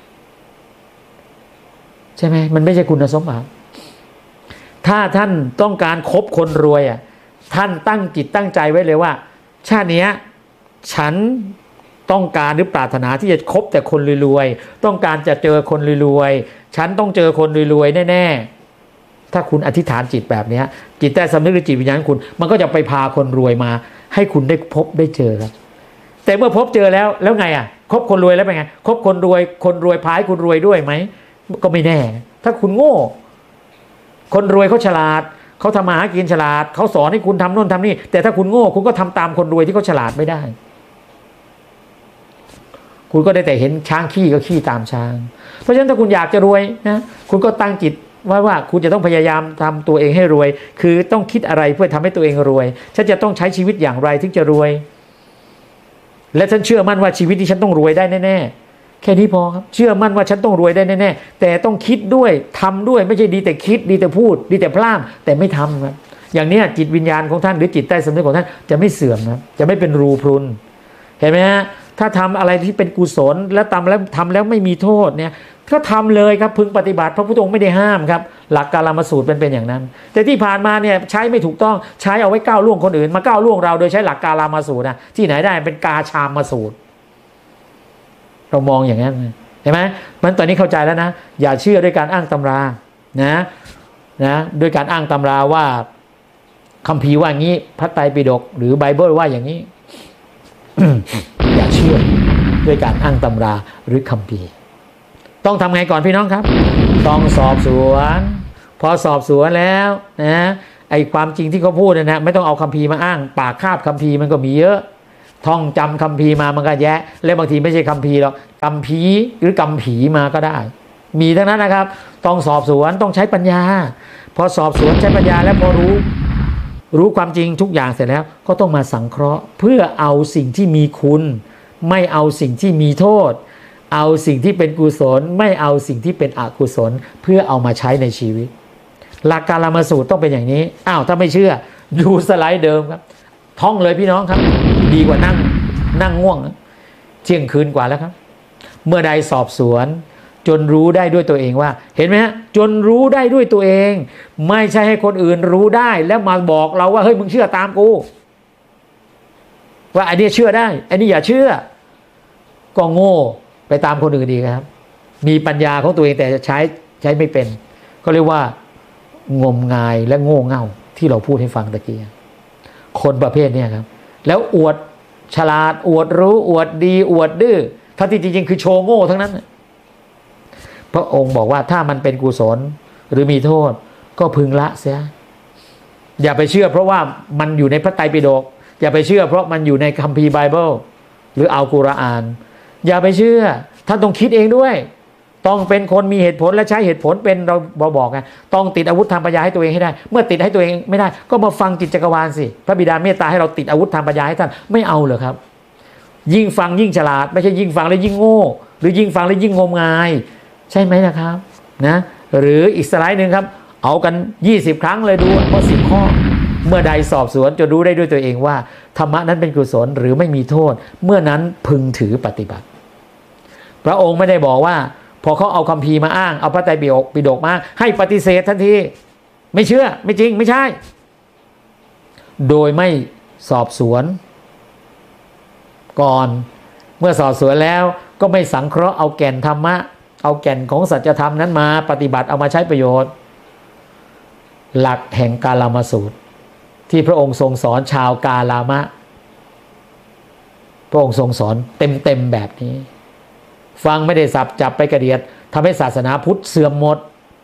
ใช่ไหมมันไม่ใช่คุณสมบัติถ้าท่านต้องการคบคนรวยอ่ะท่านตั้งจิตตั้งใจไว้เลยว่าชาตินี้ฉันต้องการหรือปรารถนาที่จะคบแต่คนรวยๆต้องการจะเจอคนรวยๆฉันต้องเจอคนรวยๆแน่ๆถ้าคุณอธิษฐานจิตแบบนี้จิตใต้สำนึกหรือจิตวิญญาณคุณมันก็จะไปพาคนรวยมาให้คุณได้พบได้เจอครับแต่เมื่อพบเจอแล้วแล้วไงอ่ะคบคนรวยแล้วเป็นไงคบคนรวยคนรวยพาให้คุณรวยด้วยไหมก็ไม่แน่ถ้าคุณโง่คนรวยเขาฉลาดเขาทำมาหากินฉลาดเขาสอนให้คุณทำโน่นทำนี่แต่ถ้าคุณโง่คุณก็ทำตามคนรวยที่เขาฉลาดไม่ได้คุณก็ได้แต่เห็นช้างขี้ก็ขี้ตามช้างเพราะฉะนั้นถ้าคุณอยากจะรวยนะคุณก็ตั้งจิตว่าว่าคุณจะต้องพยายามทำตัวเองให้รวยคือต้องคิดอะไรเพื่อทำให้ตัวเองรวยฉันจะต้องใช้ชีวิตอย่างไรถึงจะรวยและฉันเชื่อมั่นว่าชีวิตที่ฉันต้องรวยได้แน่ๆแค่นี้พอครับเชื่อมั่นว่าฉันต้องรวยได้แน่ๆแต่ต้องคิดด้วยทำด้วยไม่ใช่ดีแต่คิดดีแต่พูดดีแต่พร่ำแต่ไม่ทำครับอย่างนี้จิตวิญญาณของท่านหรือจิตใต้สำนึกของท่านจะไม่เสื่อมครับจะไม่เป็นรูพรุนเห็นไหมฮะถ้าทำอะไรที่เป็นกุศลแล้วทำแล้วทำแล้วไม่มีโทษเนี่ยก็ทำเลยครับพึงปฏิบัติพระพุทธองค์ไม่ได้ห้ามครับหลักกาลามสูตรเป็นเป็นอย่างนั้นแต่ที่ผ่านมาเนี่ยใช้ไม่ถูกต้องใช้เอาไว้ก้าวล่วงคนอื่นมาก้าวล่วงเราโดยใช้หลักกาลามสูตรนะที่ไหนได้เป็นกาชามสูตรเรามองอย่างนั้นเห็นไหมมันตอนนี้เข้าใจแล้วนะอย่าเชื่อด้วยการอ้างตำรานะนะด้วยการอ้างตำราว่าคัมภีร์ว่าอย่างนี้พระไตรปิฎกหรือไบเบิลว่าอย่างนี้ อย่าเชื่อด้วยการอ้างตำราหรือคัมภีร์ต้องทำไงก่อนพี่น้องครับต้องสอบสวนพอสอบสวนแล้วนะไอ้ความจริงที่เขาพูดนะไม่ต้องเอาคัมภีร์มาอ้างปากคาบคัมภีร์มันก็มีเยอะท่องจำคัมภีร์มามันก็แยะและบางทีไม่ใช่คัมภีร์หรอกคัมภีร์หรือกัมผีมาก็ได้มีทั้งนั้นนะครับต้องสอบสวนต้องใช้ปัญญาพอสอบสวนใช้ปัญญาแล้วพอรู้รู้ความจริงทุกอย่างเสร็จแล้วก็ต้องมาสังเคราะห์เพื่อเอาสิ่งที่มีคุณไม่เอาสิ่งที่มีโทษเอาสิ่งที่เป็นกุศลไม่เอาสิ่งที่เป็นอกุศลเพื่อเอามาใช้ในชีวิตหลักการละมาสูตรต้องเป็นอย่างนี้อ้าวถ้าไม่เชื่อดูสไลด์เดิมครับท่องเลยพี่น้องครับดีกว่านั่งนั่งง่วงเที่ยงคืนกว่าแล้วครับเมื่อใดสอบสวนจนรู้ได้ด้วยตัวเองว่าเห็นไหมฮะจนรู้ได้ด้วยตัวเองไม่ใช่ให้คนอื่นรู้ได้แล้วมาบอกเราว่าเฮ้ยมึงเชื่อตามกูว่าอันนี้เชื่อได้อันนี้อย่าเชื่อก็โง่ไปตามคนอื่นดีครับมีปัญญาของตัวเองแต่ใช้ใช้ไม่เป็นก็เรียกว่างมงายและโง่เง่าที่เราพูดให้ฟังตะกี้คนประเภทนี้ครับแล้วอวดฉลาดอวดรู้อวดดีอวดดื้อถ้าที่จริงๆคือโชว์โง่ทั้งนั้นพระองค์บอกว่าถ้ามันเป็นกุศลหรือมีโทษก็พึงละเสียอย่าไปเชื่อเพราะว่ามันอยู่ในพระไตรปิฎกอย่าไปเชื่อเพราะมันอยู่ในคัมภีร์ไบเบิลหรืออัลกุรอานอย่าไปเชื่อท่านต้องคิดเองด้วยต้องเป็นคนมีเหตุผลและใช้เหตุผลเป็นเราบอกไงต้องติดอาวุธทางปัญญาให้ตัวเองให้ได้เมื่อติดให้ตัวเองไม่ได้ก็มาฟังจิตจักรวาลสิพระบิดาเมตตาให้เราติดอาวุธทางปัญญาให้ท่านไม่เอาเหรอครับยิ่งฟังยิ่งฉลาดไม่ใช่ยิ่งฟังแล้วยิ่งโง่หรือยิ่งฟังแล้วยิ่งงมงายใช่ไหมนะครับนะหรืออีกสไลด์หนึ่งครับเอากันยี่สิบครั้งเลยดูเพราะสิบข้อเมื่อใดสอบสวนจะรู้ได้ด้วยตัวเองว่าธรรมะนั้นเป็นกุศลหรือไม่มีโทษเมื่อนั้นพึงถือปฏิบัติพระองค์ไม่ได้บอกว่าพอเขาเอาคัมภีร์มาอ้างเอาพระไตรปิฎกมาให้ปฏิเสธทันทีไม่เชื่อไม่จริงไม่ใช่โดยไม่สอบสวนก่อนเมื่อสอบสวนแล้วก็ไม่สังเคราะห์เอาแก่นธรรมะเอาแก่นของสัจธรรมนั้นมาปฏิบัติเอามาใช้ประโยชน์หลักแห่งกาลามสูตรที่พระองค์ทรงสอนชาวกาลามะพระองค์ทรงสอนเต็มๆแบบนี้ฟังไม่ได้สับจับไปกระเดียดทำให้ศาสนาพุทธเสื่อมหมด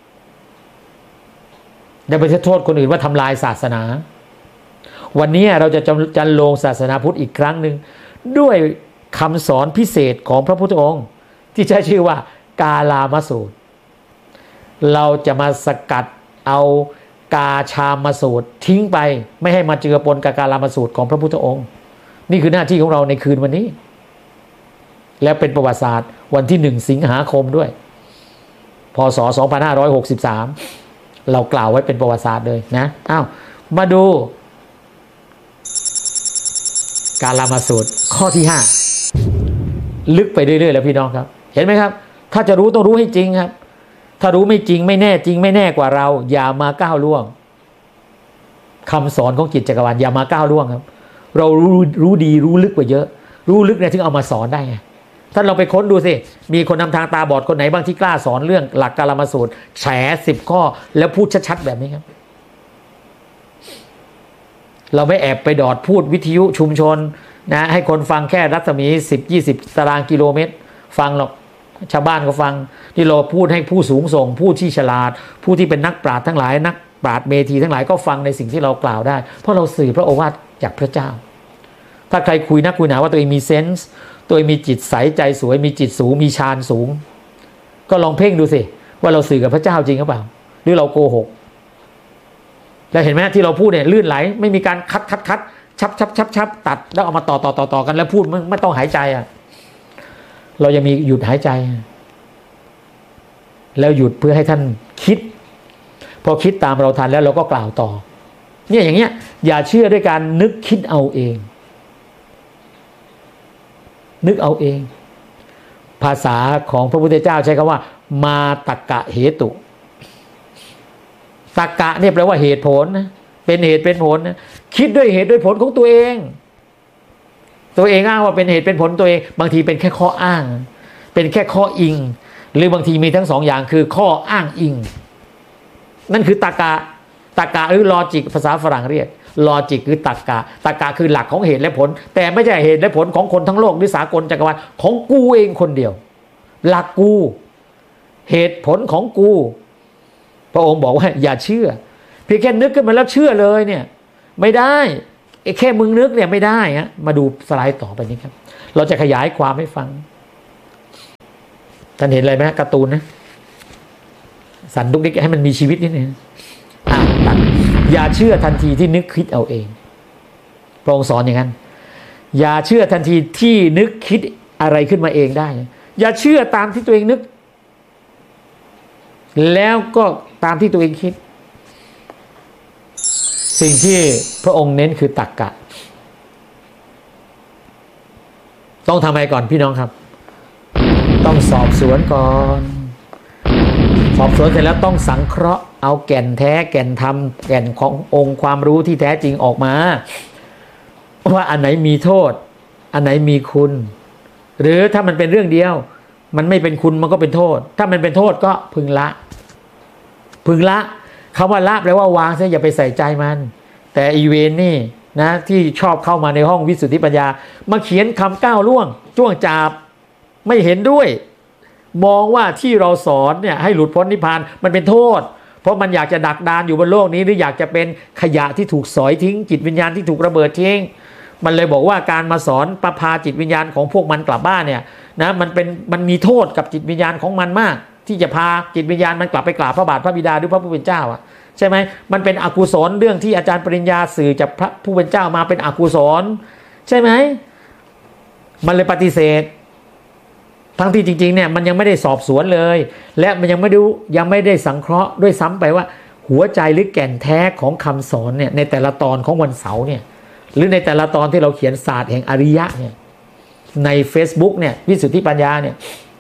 อย่าไปโทษคนอื่นว่าทำลายศาสนาวันนี้เราจะจันโลงศาสนาพุทธอีกครั้งหนึ่งด้วยคำสอนพิเศษของพระพุทธองค์ที่ใช้ชื่อว่ากาลามสูตรเราจะมาสกัดเอากาชามสูตรทิ้งไปไม่ให้มาเจือปนกับกาลามสูตรของพระพุทธองค์นี่คือหน้าที่ของเราในคืนวันนี้และเป็นประวัติศาสตร์วันที่หนึ่งสิงหาคมด้วยพ.ศ. สองพันห้าร้อยหกสิบสามเรากล่าวไว้เป็นประวัติศาสตร์เลยนะอ้าวมาดูกาลามสูตรข้อที่ห้าลึกไปเรื่อยๆแล้วพี่น้องครับเห็นไหมครับถ้าจะรู้ต้องรู้ให้จริงครับถ้ารู้ไม่จริงไม่แน่จริงไม่แน่กว่าเราอย่ามาก้าวล่วงคำสอนของจิตจักรวาลอย่ามาก้าวล่วงครับเรารู้รู้ดีรู้ลึกกว่าเยอะรู้ลึกเนี่ยถึงเอามาสอนได้ไงท่านลองไปค้นดูสิมีคนนำทางตาบอดคนไหนบ้างที่กล้าสอนเรื่องหลักกาลามสูตรแฉสิบข้อแล้วพูดชัดๆแบบนี้ครับเราไม่แอบไปดอดพูดวิทยุชุมชนนะให้คนฟังแค่รัศมีสิบ ยี่สิบตารางกิโลเมตรฟังหรอกชาวบ้านก็ฟังที่เราพูดให้ผู้สูงส่งผู้ที่ฉลาดผู้ที่เป็นนักปราชญ์ทั้งหลายนักปราชญ์เมธีทั้งหลายก็ฟังในสิ่งที่เรากล่าวได้เพราะเราสื่อพระโอวาทจากพระเจ้าถ้าใครคุยนักคุยหนาว่าตัวเองมีเซนส์ตัวเองมีจิตใสใจสวยมีจิตสูงมีฌานสูงก็ลองเพ่งดูสิว่าเราสื่อกับพระเจ้าจริงหรือเปล่าหรือเราโกหกแล้วเห็นไหมที่เราพูดเนี่ยลื่นไหลไม่มีการคัดคัดคัดชับชับชับชับตัดแล้วเอามาต่อต่อต่อต่อกันแล้วพูดไม่ไม่ต้องหายใจอ่ะเรายังมีหยุดหายใจแล้วหยุดเพื่อให้ท่านคิดพอคิดตามเราทันแล้วเราก็กล่าวต่อเนี่ยอย่างเงี้ยอย่าเชื่อด้วยการนึกคิดเอาเองนึกเอาเองภาษาของพระพุทธเจ้าใช้คำว่ามาตักกะเหตุตักกะเนี่ยแปลว่าเหตุผลนะเป็นเหตุเป็นผลนะคิดด้วยเหตุด้วยผลของตัวเองตัวเองอ้างว่าเป็นเหตุเป็นผลตัวเองบางทีเป็นแค่ข้ออ้างเป็นแค่ข้ออิงหรือบางทีมีทั้งสองอย่างคือข้ออ้างอิงนั่นคือตรรกะตรรกะหรือลอจิกภาษาฝรั่งเรียกลอจิกคือตรรกะตรรกะคือหลักของเหตุและผลแต่ไม่ใช่เหตุและผลของคนทั้งโลกหรือสากลจักรวาลของกูเองคนเดียวหลักกูเหตุผลของกูพระองค์บอกว่าอย่าเชื่อเพียงแค่นึกขึ้นมาแล้วเชื่อเลยเนี่ยไม่ได้แค่มึงนึกเนี่ยไม่ได้ฮะมาดูสไลด์ต่อไปนี้ครับเราจะขยายความให้ฟังท่านเห็นอะไรไหมการ์ตูนนะสันดุกดิกให้มันมีชีวิตนิดนึงอ่ะตัดอย่าเชื่อทันทีที่นึกคิดเอาเองพระองค์สอนอย่างนั้นอย่าเชื่อทันทีที่นึกคิดอะไรขึ้นมาเองได้อย่าเชื่อตามที่ตัวเองนึกแล้วก็ตามที่ตัวเองคิดสิ่งที่พระองค์เน้นคือตรรกะต้องทำอะไรก่อนพี่น้องครับต้องสอบสวนก่อนสอบสวนเสร็จแล้วต้องสังเคราะห์เอาแก่นแท้แก่นธรรมแก่นขององค์ความรู้ที่แท้จริงออกมาว่าอันไหนมีโทษอันไหนมีคุณหรือถ้ามันเป็นเรื่องเดียวมันไม่เป็นคุณมันก็เป็นโทษถ้ามันเป็นโทษก็พึงละพึงละคำว่าละแปลว่าวางซะอย่าไปใส่ใจมันแต่อีเวนนี่นะที่ชอบเข้ามาในห้องวิสุทธิปัญญามาเขียนคำก้าวล่วงจ้วงจาบไม่เห็นด้วยมองว่าที่เราสอนเนี่ยให้หลุดพ้นนิพพานมันเป็นโทษเพราะมันอยากจะดักดานอยู่บนโลกนี้หรืออยากจะเป็นขยะที่ถูกสอยทิ้งจิตวิญญาณที่ถูกระเบิดทิ้งมันเลยบอกว่าการมาสอนประพาจิตวิญญาณของพวกมันกลับบ้านเนี่ยนะมันเป็นมันมีโทษกับจิตวิญญาณของมันมากที่จะพาจิตวิญญาณมันกลับไปกราบพระบาทพระบิดาหรือพระผู้เป็นเจ้าอ่ะใช่ไหมมันเป็นอกุศลเรื่องที่อาจารย์ปริญญาสื่อจากพระผู้เป็นเจ้ามาเป็นอกุศลใช่ไหมมันเลยปฏิเสธทั้งที่จริงๆเนี่ยมันยังไม่ได้สอบสวนเลยและมันยังไม่ดูยังไม่ได้สังเคราะห์ด้วยซ้ำไปว่าหัวใจหรือแก่นแท้ของคำสอนเนี่ยในแต่ละตอนของวันเสาร์เนี่ยหรือในแต่ละตอนที่เราเขียนศาสตร์แห่งอริยะเนี่ยใน Facebook เนี่ยวิสุทธิปัญญาเนี่ย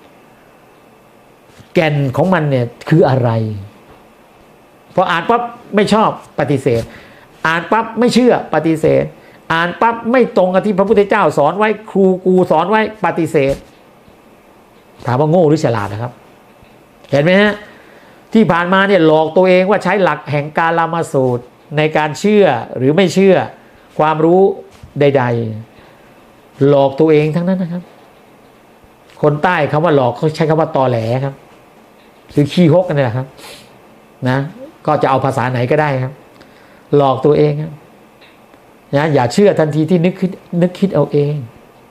แก่นของมันเนี่ยคืออะไรพออ่านปั๊บไม่ชอบปฏิเสธอ่านปั๊บไม่เชื่อปฏิเสธอ่านปั๊บไม่ตรงกับที่พระพุทธเจ้าสอนไว้ครูกูสอนไว้ปฏิเสธถามว่าโง่หรือฉลาดนะครับเห็นไหมฮะที่ผ่านมาเนี่ยหลอกตัวเองว่าใช้หลักแห่งกาลามสูตรในการเชื่อหรือไม่เชื่อความรู้ใดๆหลอกตัวเองทั้งนั้นนะครับคนใต้คำว่าหลอกเขาใช้คำว่าตอแหลครับคือขี้ฮกกันนี่แหละครับนะก็จะเอาภาษาไหนก็ได้ครับหลอกตัวเองครับนะอย่าเชื่อทันทีที่นึกคิดนึกคิดเอาเอง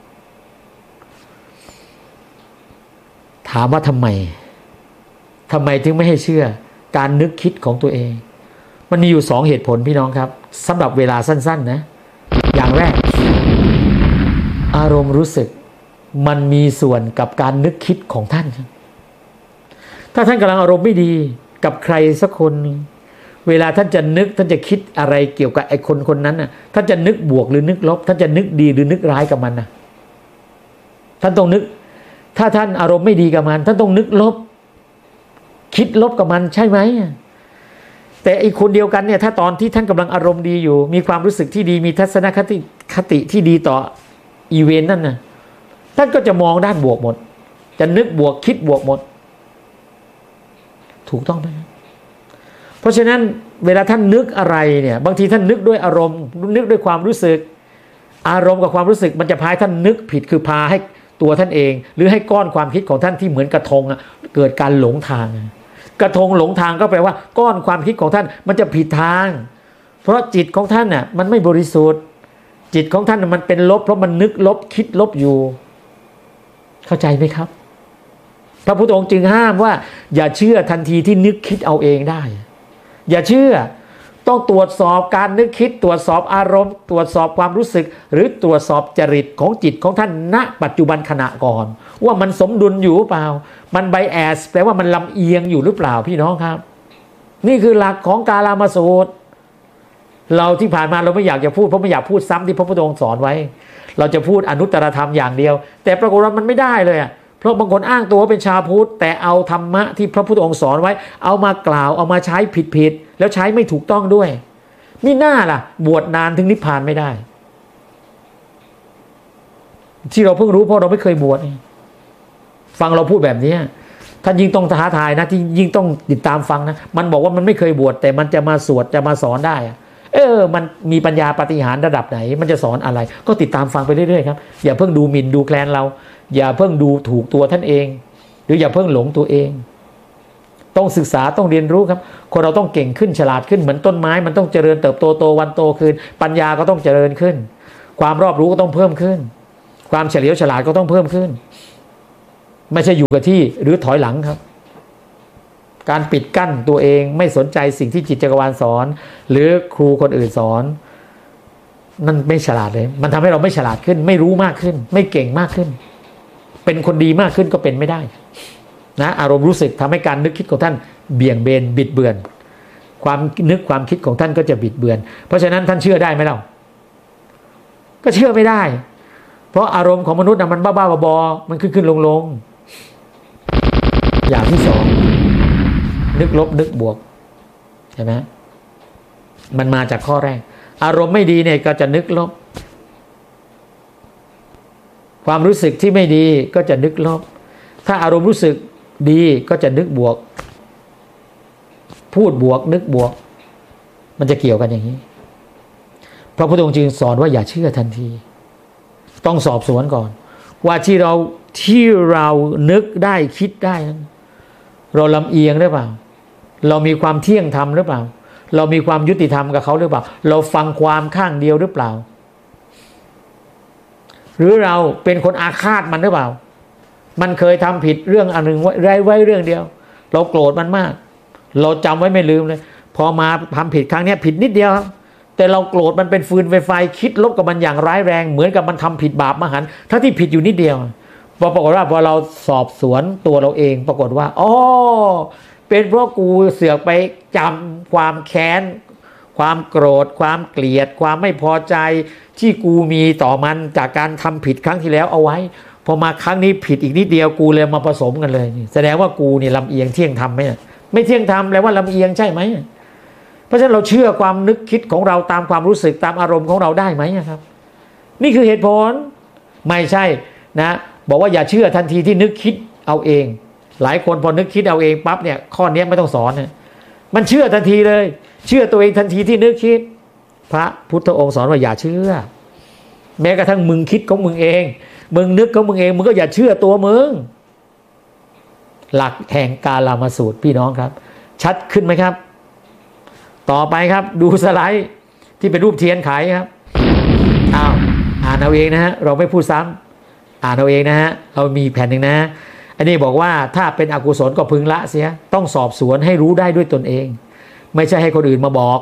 ถามว่าทำไมทำไมถึงไม่ให้เชื่อการนึกคิดของตัวเองมันมีอยู่สองเหตุผลพี่น้องครับสำหรับเวลาสั้นๆนะอย่างแรกอารมณ์รู้สึกมันมีส่วนกับการนึกคิดของท่านครับถ้าท่านกำลังอารมณ์ไม่ดีกับใครสักคนนึงเวลาท่านจะนึกท่านจะคิดอะไรเกี่ยวกับไอ้คนคนนั้นน่ะท่านจะนึกบวกหรือนึกลบท่านจะนึกดีหรือนึกร้ายกับมันนะท่านต้องนึกถ้าท่านอารมณ์ไม่ดีกับมันท่านต้องนึกลบคิดลบกับมันใช่ไหมแต่อีกคนเดียวกันเนี่ยถ้าตอนที่ท่านกำลังอารมณ์ดีอยู่มีความรู้สึกที่ดีมีทัศนคติคติที่ดีต่ออีเวนต์นั่นน่ะท่านก็จะมองด้านบวกหมดจะนึกบวกคิดบวกหมดถูกต้องไหมเพราะฉะนั้นเวลาท่านนึกอะไรเนี่ยบางทีท่านนึกด้วยอารมณ์นึกด้วยความรู้สึกอารมณ์กับความรู้สึกมันจะพาท่านนึกผิดคือพาให้ตัวท่านเองหรือให้ก้อนความคิดของท่านที่เหมือนกระทงอะเกิดการหลงทางกระทงหลงทางก็แปลว่าก้อนความคิดของท่านมันจะผิดทางเพราะจิตของท่านน่ะมันไม่บริสุทธิ์จิตของท่านมันเป็นลบเพราะมันนึกลบคิดลบอยู่เข้าใจไหมครับพระพุทธองค์จึงห้ามว่าอย่าเชื่อทันทีที่นึกคิดเอาเองได้อย่าเชื่อต้องตรวจสอบการนึกคิดตรวจสอบอารมณ์ตรวจสอบความรู้สึกหรือตรวจสอบจริตของจิตของท่านณปัจจุบันขณะก่อนว่ามันสมดุลอยู่หรือเปล่ามันไบแอสแปลว่ามันลำเอียงอยู่หรือเปล่าพี่น้องครับนี่คือหลักของกาลามสูตรเราที่ผ่านมาเราไม่อยากจะพูดเพราะไม่อยากพูดซ้ำที่พระพุทธองค์สอนไว้เราจะพูดอนุตตรธรรมอย่างเดียวแต่ปรากฏว่ามันไม่ได้เลยอ่ะเพราะบางคนอ้างตัวเป็นชาวพุทธแต่เอาธรรมะที่พระพุทธองค์สอนไว้เอามากล่าวเอามาใช้ผิดๆแล้วใช้ไม่ถูกต้องด้วยนี่หน้าล่ะบวชนานถึงนิพพานไม่ได้ที่เราเพิ่งรู้เพราะเราไม่เคยบวชฟังเราพูดแบบนี้ท่านยิ่งต้องท้าทายนะที่ยิ่งต้องติดตามฟังนะมันบอกว่ามันไม่เคยบวชแต่มันจะมาสวดจะมาสอนได้เออมันมีปัญญาปาฏิหาริย์ระดับไหนมันจะสอนอะไรก็ติดตามฟังไปเรื่อยๆครับอย่าเพิ่งดูหมิ่นดูแคลนเราอย่าเพิ่งดูถูกตัวท่านเองหรืออย่าเพิ่งหลงตัวเองต้องศึกษาต้องเรียนรู้ครับคนเราต้องเก่งขึ้นฉลาดขึ้นเหมือนต้นไม้มันต้องเจริญเติบโตโตวันโตขึ้นปัญญาก็ต้องเจริญขึ้นความรอบรู้ก็ต้องเพิ่มขึ้นความเฉลียวฉลาดก็ต้องเพิ่มขึ้นไม่ใช่อยู่กับที่หรือถอยหลังครับการปิดกั้นตัวเองไม่สนใจสิ่งที่จิตจักรวาลสอนหรือครูคนอื่นสอนนั่นไม่ฉลาดเลยมันทำให้เราไม่ฉลาดขึ้นไม่รู้มากขึ้นไม่เก่งมากขึ้นเป็นคนดีมากขึ้นก็เป็นไม่ได้นะอารมณ์รู้สึกทำให้การนึกคิดของท่านเบี่ยงเบนบิดเบือนความนึกความคิดของท่านก็จะบิดเบือนเพราะฉะนั้นท่านเชื่อได้ไหมเล่าก็เชื่อไม่ได้เพราะอารมณ์ของมนุษย์นะมันบ้าๆบอๆมันขึ้นขึ้นลงลงอย่างที่สองนึกลบนึกบวกใช่ไหมมันมาจากข้อแรกอารมณ์ไม่ดีเนี่ยก็จะนึกลบความรู้สึกที่ไม่ดีก็จะนึกลบถ้าอารมณ์รู้สึกดีก็จะนึกบวกพูดบวกนึกบวกมันจะเกี่ยวกันอย่างนี้พระพุทธองค์จึงสอนว่าอย่าเชื่อทันทีต้องสอบสวนก่อนว่าที่เราที่เรานึกได้คิดได้นั้นเราลำเอียงหรือเปล่าเรามีความเที่ยงธรรมหรือเปล่าเรามีความยุติธรรมกับเขาหรือเปล่าเราฟังความข้างเดียวหรือเปล่าหรือเราเป็นคนอาฆาตมันหรือเปล่ามันเคยทำผิดเรื่องอันหนึ่งไว้ไว้ไว้เรื่องเดียวเราโกรธมันมากเราจำไว้ไม่ลืมเลยพอมาทำผิดครั้งนี้ผิดนิดเดียวแต่เราโกรธมันเป็นฟืนไฟไฟคิดลบกับมันอย่างร้ายแรงเหมือนกับมันทำผิดบาปมหันต์ทั้งที่ผิดอยู่นิดเดียวพอปรากฏว่าพอเราสอบสวนตัวเราเองปรากฏว่าอ๋อเป็นเพราะกูเสือกไปจำความแค้นความโกรธความเกลียดความไม่พอใจที่กูมีต่อมันจากการทำผิดครั้งที่แล้วเอาไว้พอมาครั้งนี้ผิดอีกนิดเดียวกูเลยมาผสมกันเลยแสดงว่ากูนี่ลำเอียงเที่ยงธรรมไหมไม่เที่ยงธรรมแปลว่าลำเอียงใช่ไหมเพราะฉะนั้นเราเชื่อความนึกคิดของเราตามความรู้สึกตามอารมณ์ของเราได้ไหมครับนี่คือเหตุผลไม่ใช่นะบอกว่าอย่าเชื่อทันทีที่นึกคิดเอาเองหลายคนพอนึกคิดเอาเองปั๊บเนี่ยข้อนี้ไม่ต้องสอนนะมันเชื่อทันทีเลยเชื่อตัวเองทันทีที่นึกคิดพระพุทธองค์สอนว่าอย่าเชื่อแม้กระทั่งมึงคิดของมึงเองมึงนึกของมึงเองมึงก็อย่าเชื่อตัวมึงหลักแห่งกาลามสูตรพี่น้องครับชัดขึ้นไหมครับต่อไปครับดูสไลด์ที่เป็นรูปเทียนไขครับอ้าวอ่านเอาเองนะฮะเราไม่พูดซ้ำอ่านเอาเองนะฮะเรามีแผ่นหนึ่งนะอันนี้บอกว่าถ้าเป็นอกุศลก็พึงละเสียต้องสอบสวนให้รู้ได้ด้วยตนเองไม่ใช่ให้คนอื่นมาบอก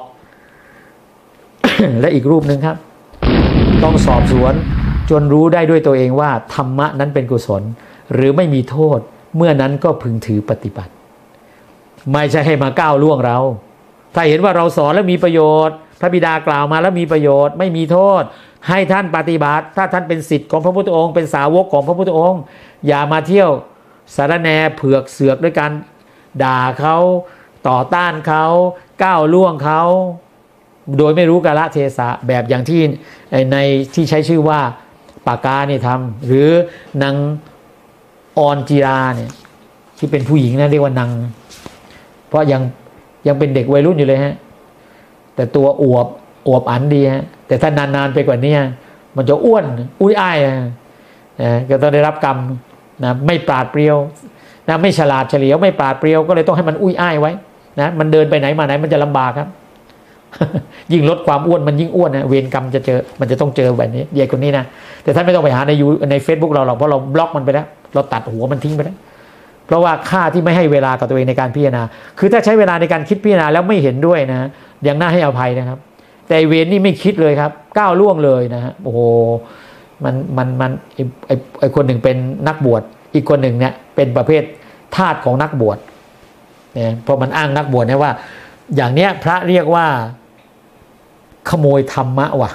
และอีกรูปหนึ่งครับต้องสอบสวนจนรู้ได้ด้วยตัวเองว่าธรรมะนั้นเป็นกุศลหรือไม่มีโทษเมื่อนั้นก็พึงถือปฏิบัติไม่ใช่ให้มาก้าวล่วงเราถ้าเห็นว่าเราสอนแล้วมีประโยชน์พระบิดากล่าวมาแล้วมีประโยชน์ไม่มีโทษให้ท่านปฏิบัติถ้าท่านเป็นศิษย์ของพระพุทธองค์เป็นสาวกของพระพุทธองค์อย่ามาเที่ยวสารแหน่เผือกเสือกด้วยการด่าเขาต่อต้านเขาก้าวล่วงเขาโดยไม่รู้กาลเทศะแบบอย่างที่ในที่ใช้ชื่อว่าปากาเนี่ยทำหรือนางออนจีราเนี่ยที่เป็นผู้หญิงนะเรียกว่านางเพราะยังยังเป็นเด็กวัยรุ่นอยู่เลยฮะแต่ตัวอวบอวบอันดีฮะแต่ถ้านานๆไปกว่านี้มันจะอ้วนอุ้ยอ้ายนะก็ต้องได้รับกรรมนะไม่ปราดเปรียวนะไม่ฉลาดเฉลียวไม่ปราดเปรียวก็เลยต้องให้มันอุ้ยอ้ายไว้นะมันเดินไปไหนมาไหนมันจะลำบากครับ ยิ่งลดความอ้วนมันยิ่งอ้วนนะเวรกรรมจะเจอมันจะต้องเจอแบบนี้ใหญ่คนนี้นะแต่ท่านไม่ต้องไปหาในยูใน Facebook เราหรอกเพราะเราบล็อกมันไปแล้วเราตัดหัวมันทิ้งไปแล้วเพราะว่าค่าที่ไม่ให้เวลากับตัวเองในการพิจารณาคือถ้าใช้เวลาในการคิดพิจารณาแล้วไม่เห็นด้วยนะยังน่าให้อภัยนะครับแต่เวรนี่ไม่คิดเลยครับก้าวล่วงเลยนะฮะโอ้โหมันมันมันไอไอไอคนหนึ่งเป็นนักบวชอีกคนหนึ่งเนี่ยเป็นประเภททาสของนักบวชเนี่ยเพราะมันอ้างนักบวชเนี่ยว่าอย่างเนี้ยพระเรียกว่าขโมยธรรมะว่ะ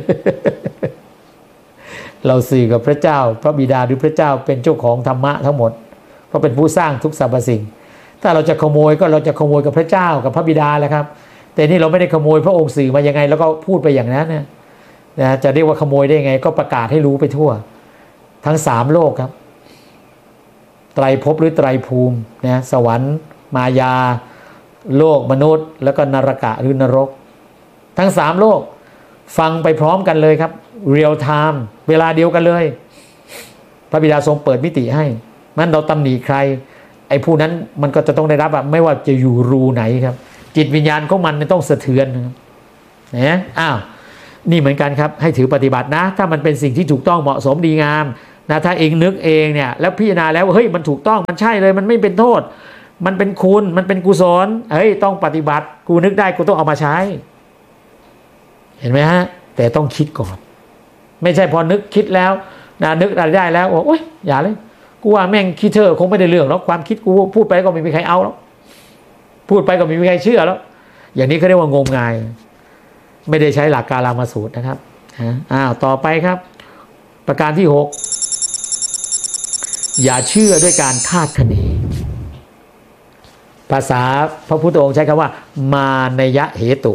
เราสื่อกับพระเจ้าพระบิดาหรือพระเจ้าเป็นเจ้าของธรรมะทั้งหมดเพราะเป็นผู้สร้างทุกสรรพสิ่งถ้าเราจะขโมยก็เราจะขโมยกับพระเจ้ากับพระบิดาแหละครับแต่นี่เราไม่ได้ขโมยพระองค์สื่อมายังไงแล้วก็พูดไปอย่างนั้นนะนะจะเรียกว่าขโมยได้ยังไงก็ประกาศให้รู้ไปทั่วทั้งสามโลกครับไตรภพหรือไตรภูมินะสวรรค์มายาโลกมนุษย์แล้วก็นรกะหรือนรกทั้งสามโลกฟังไปพร้อมกันเลยครับเรียลไทม์เวลาเดียวกันเลยพระบิดาทรงเปิดมิติให้มันเราตำหนิใครไอ้ผู้นั้นมันก็จะต้องได้รับอะไม่ว่าจะอยู่รูไหนครับจิตวิญญาณของมันต้องสะเทือนนะครับนะอ้าวนี่เหมือนกันครับให้ถือปฏิบัตินะถ้ามันเป็นสิ่งที่ถูกต้องเหมาะสมดีงามนะถ้าเองนึกเองเนี่ยแล้วพิจารณาแล้วเฮ้ยมันถูกต้องมันใช่เลยมันไม่เป็นโทษมันเป็นคุณมันเป็นกุศลเฮ้ยต้องปฏิบัติกูนึกได้กูต้องเอามาใช้เห็นไหมฮะแต่ต้องคิดก่อนไม่ใช่พอนึกคิดแล้วนะนึกอะไรได้แล้วโอ้ยอย่าเลยกูว่าแม่งคิดเธอคงไม่ได้เรื่องแล้วความคิดกูพูดไปก็ไม่มีใครเอาแล้วพูดไปก็ไม่มีใครเชื่อแล้วอย่างนี้เขาเรียกว่างมงายไม่ได้ใช้หลักกาลามาสูตรนะครับอ้าวต่อไปครับประการที่หกอย่าเชื่อด้วยการคาดคะเนภาษาพระพุทธองค์ใช้คำว่ามานยะเหตุ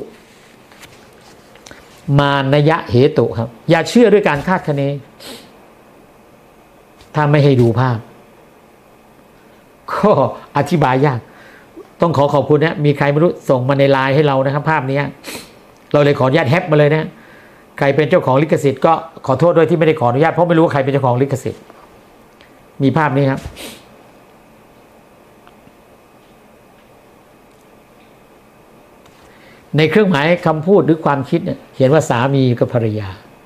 มานยะเหตุครับอย่าเชื่อด้วยการคาดคะเนถ้าไม่ให้ดูภาพก็อธิบายยากต้องขอขอบคุณนะมีใครไม่รู้ส่งมาในไลน์ให้เรานะครับภาพนี้เราเลยขออนุญาตแฮปมาเลยนะใครเป็นเจ้าของลิขสิทธิ์ก็ขอโทษด้วยที่ไม่ได้ขออนุญาตเพราะไม่รู้ว่าใครเป็นเจ้าของลิขสิทธิ์มีภาพนี้ครับในเครื่องหมายคำพูดหรือความคิดเนี่ยเขียนว่าสามีกับภรรยา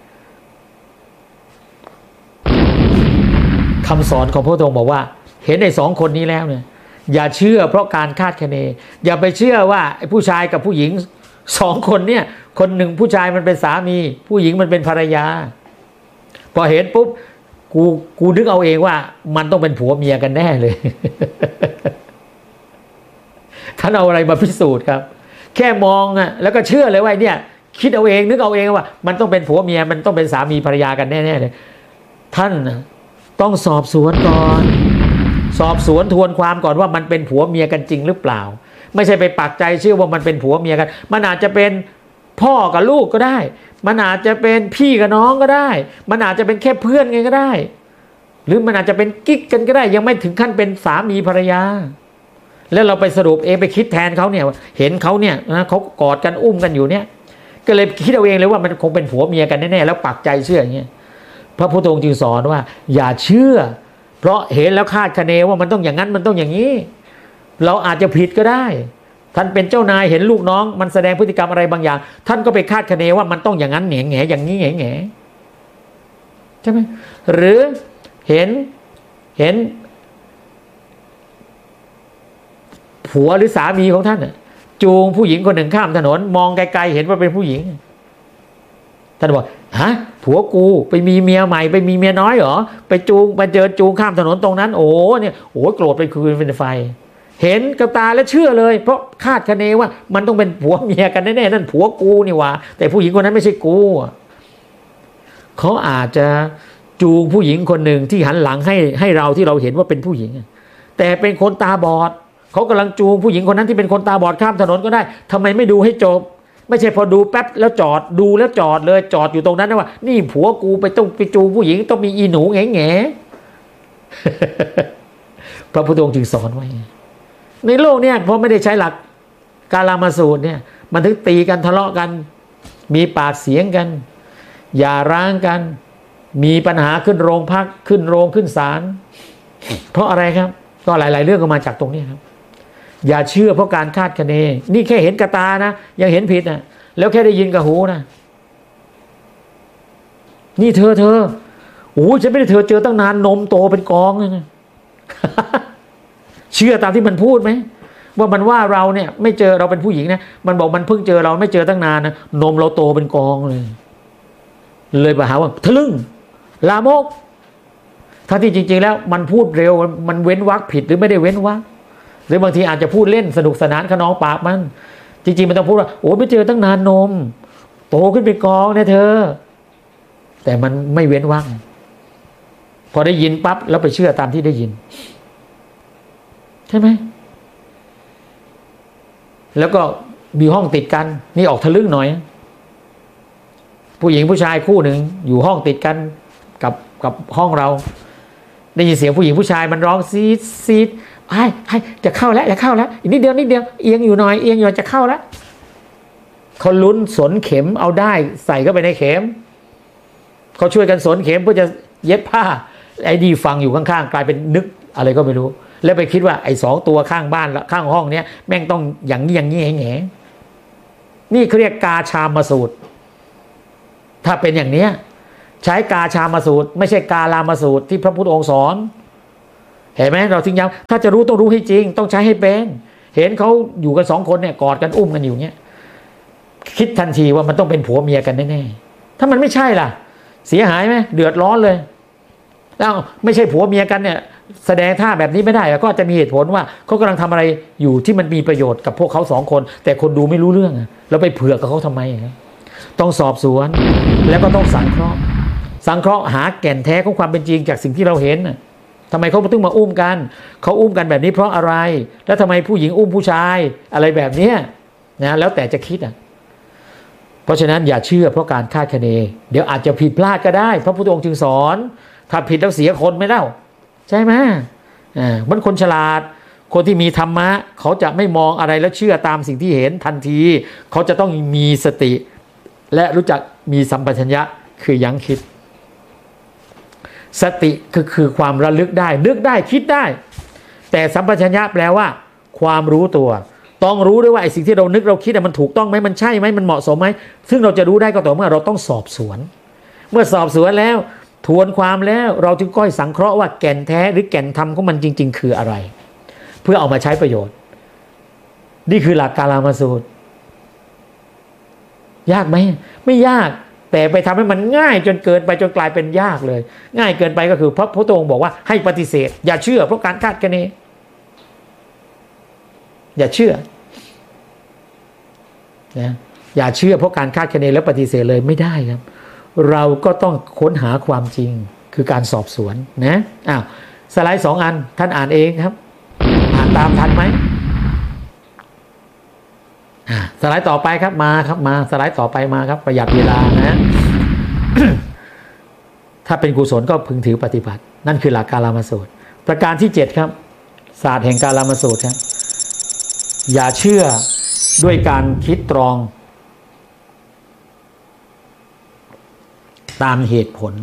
คำสอนของพระพุทธองค์บอกว่าเห็นในสองคนนี้แล้วเนี่ยอย่าเชื่อเพราะการคาดคะเนอย่าไปเชื่อว่าไอ้ผู้ชายกับผู้หญิงสองคนเนี่ยคนหนึ่งผู้ชายมันเป็นสามีผู้หญิงมันเป็นภรรยาพอเห็นปุ๊บกูกูนึกเอาเองว่ามันต้องเป็นผัวเมียกันแน่เลย ท่านเอาอะไรมาพิสูจน์ครับแค่มองอ่ะแล้วก็เชื่อเลยว่าเนี่ยคิดเอาเองนึกเอาเองว่ามันต้องเป็นผัวเมียมันต้องเป็นสามีภรรยากันแน่ๆเลยท่านต้องสอบสวนก่อนสอบสวนทวนความก่อนว่ามันเป็นผัวเมียกันจริงหรือเปล่าไม่ใช่ไปปักใจเชื่อว่ามันเป็นผัวเมียกันมันอาจจะเป็นพ่อกับลูกก็ได้มันอาจจะเป็นพี่กับน้องก็ได้มันอาจจะเป็นแค่เพื่อนกันก็ได้หรือมันอาจจะเป็นกิ๊กกันก็ได้ยังไม่ถึงขั้นเป็นสามีภรรยาแล้วเราไปสรุปเองไปคิดแทนเขาเนี่ยเห็นเขาเนี่ยนะเขากอดกันอุ้มกันอยู่เนี่ยก็เลยคิดเอาเองเลยว่ามันคงเป็นผัวเมียกันแน่ๆแล้วปักใจเชื่ออย่างเงี้ยพระพุทธองค์จึงสอนว่าอย่าเชื่อเพราะเห็นแล้วคาดคะเนว่ามันต้องอย่างนั้นมันต้องอย่างนี้เราอาจจะผิดก็ได้ท่านเป็นเจ้านายเห็นลูกน้องมันแสดงพฤติกรรมอะไรบางอย่างท่านก็ไปคาดคะเนว่ามันต้องอย่างนั้นแง่แง่อย่างนี้แง่แง่ใช่ไหมหรือเห็นเห็นผัวหรือสามีของท่านจูงผู้หญิงคนหนึ่งข้ามถนนมองไกลๆเห็นว่าเป็นผู้หญิงท่านบอกฮะผัวกูไปมีเมียใหม่ไปมีเมียน้อยเหรอไปจูงไปเจอจูงข้ามถนนตรงนั้นโอ้เนี่ยโอ้โกรธไปคืนเป็นไฟเห็นกับตาแล้วเชื่อเลยเพราะคาดคะเนว่ามันต้องเป็นผัวเมียกันแน่ๆนั่นผัวกูนี่หว่าแต่ผู้หญิงคนนั้นไม่ใช่กูเขาอาจจะจูงผู้หญิงคนหนึ่งที่หันหลังให้ให้เราที่เราเห็นว่าเป็นผู้หญิงแต่เป็นคนตาบอดเขากำลังจูงผู้หญิงคนนั้นที่เป็นคนตาบอดข้ามถนนก็ได้ทำไมไม่ดูให้จบไม่ใช่พอดูแป๊บแล้วจอดดูแล้วจอดเลยจอดอยู่ตรงนั้นนะว่านี่ผัวกูไปต้องไปจูงผู้หญิงต้องมีอีหนูแง่แง่ พระพุทธองค์จึงสอนไว้ในโลกเนี่ยพอไม่ได้ใช้หลักกาลามาสูตรเนี่ยมันถึงตีกันทะเลาะกันมีปากเสียงกันหย่าร้างกันมีปัญหาขึ้นโรงพักขึ้นโรงขึ้นศาลเพราะอะไรครับก็หลายๆเรื่องก็มาจากตรงนี้ครับอย่าเชื่อเพราะการคาดคะเนนี่แค่เห็นกับตานะยังเห็นผิดนะแล้วแค่ได้ยินกับหูนะนี่เธอเธอโอ้ฉันไม่ได้เธอเจอตั้งนานนมโตเป็นกองเลยนะ เชื่อตามที่มันพูดไหมว่ามันว่าเราเนี่ยไม่เจอเราเป็นผู้หญิงนะมันบอกมันเพิ่งเจอเราไม่เจอตั้งนานนะนมเราโตเป็นกองเลยเลยไปหาว่าทะลึ่งลามกถ้าที่จริงๆแล้วมันพูดเร็วมันเว้นวรรคผิดหรือไม่ได้เว้นวรรคหรือบางทีอาจจะพูดเล่นสนุกสนานขนองปากมันจริงๆมันต้องพูดว่าโอ้ไม่เจอตั้งนานนมโตขึ้นเป็นกองเนี่ยเธอแต่มันไม่เว้นวรรคพอได้ยินปั๊บแล้วไปเชื่อตามที่ได้ยินใช่ไหมแล้วก็มีห้องติดกันนี่ออกทะลึ่งหน่อยผู้หญิงผู้ชายคู่หนึ่งอยู่ห้องติดกันกับกับห้องเราได้ยินเสียงผู้หญิงผู้ชายมันร้องซีดซีดไอ้ไอ้จะเข้าแล้วจะเข้าแล้วอีกนิดเดียวนิดเดียวเอียงอยู่หน่อยเอียงอยู่จะเข้าแล้วเขาลุ้นสนเข็มเอาได้ใส่เข้าไปในเข็มเขาช่วยกันสนเข็มเพื่อจะเย็บผ้าไอ้ดีฟังอยู่ข้างๆกลายเป็นนึกอะไรก็ไม่รู้แล้วไปคิดว่าไอ้สองตัวข้างบ้านละข้างห้องเนี้ยแม่งต้องอย่างนี้อย่างนี้แง่นี่เขาเรียกกาชามาสูตรถ้าเป็นอย่างเนี้ยใช้กาชามาสูตรไม่ใช่กาลามาสูตรที่พระพุทธองค์สอนเห็นไหมเราถึงย้ำถ้าจะรู้ต้องรู้ให้จริงต้องใช้ให้เป็นเห็นเขาอยู่กันสองคนเนี่ยกอดกันอุ้มกันอยู่เนี้ยคิดทันทีว่ามันต้องเป็นผัวเมียกันแน่ๆถ้ามันไม่ใช่ล่ะเสียหายไหมเดือดร้อนเลยแล้วไม่ใช่ผัวเมียกันเนี่ยแสดงท่าแบบนี้ไม่ได้ก็จะมีเหตุผลว่าเขากำลังทำอะไรอยู่ที่มันมีประโยชน์กับพวกเขาสองคนแต่คนดูไม่รู้เรื่องแล้วไปเผือกกับเขาทำไมครับต้องสอบสวนแล้วก็ต้องสังเคราะห์สังเคราะห์หาแก่นแท้ของความเป็นจริงจากสิ่งที่เราเห็นทำไมเขาต้องมาอุ้มกันเขาอุ้มกันแบบนี้เพราะอะไรแล้วทำไมผู้หญิงอุ้มผู้ชายอะไรแบบนี้นะแล้วแต่จะคิดอ่ะเพราะฉะนั้นอย่าเชื่อเพราะการคาดคะเนเดี๋ยวอาจจะผิดพลาดก็ได้พระพุทธองค์จึงสอนถ้าผิดแล้วเสียคนไม่เล่าใช่ไหมอ่ามันคนฉลาดคนที่มีธรรมะเขาจะไม่มองอะไรแล้วเชื่อตามสิ่งที่เห็นทันทีเขาจะต้องมีสติและรู้จักมีสัมปชัญญะคือยั้งคิดสติก็คือความระลึกได้นึกได้คิดได้แต่สัมปชัญญะแปลว่าความรู้ตัวต้องรู้ด้วยว่าไอ้สิ่งที่เรานึกเราคิดมันถูกต้องไหมมันใช่ไหมมันเหมาะสมไหมซึ่งเราจะรู้ได้ก็ต่อเมื่อเราต้องสอบสวนเมื่อสอบสวนแล้วทวนความแล้วเราจึงก้อยสังเคราะห์ว่าแก่นแท้หรือแก่นธรรมของมันจริงๆคืออะไรเพื่อเอามาใช้ประโยชน์นี่คือหลักกาลามาสูตรยากไหมไม่ยากแต่ไปทำให้มันง่ายจนเกินไปจนกลายเป็นยากเลยง่ายเกินไปก็คือพระพุทธองค์บอกว่าให้ปฏิเสธอย่าเชื่อเพราะการคาดคะเนอย่าเชื่อนะอย่าเชื่อเพราะการคาดคะเนแล้วปฏิเสธเลยไม่ได้ครับเราก็ต้องค้นหาความจริงคือการสอบสวนนะอ้าวสไลด์สองอันท่านอ่านเองครับอ่านตามทันไหมอ่าสไลด์ต่อไปครับมาครับมาสไลด์ต่อไปมาครับประหยัดเวลานะ ถ้าเป็นกุศลก็พึงถือปฏิบัตินั่นคือหลักกาลามาสูตรประการที่เจ็ดครับศาสตร์แห่งกาลามาสูตรครับอย่าเชื่อด้วยการคิดตรองตามเหตุผล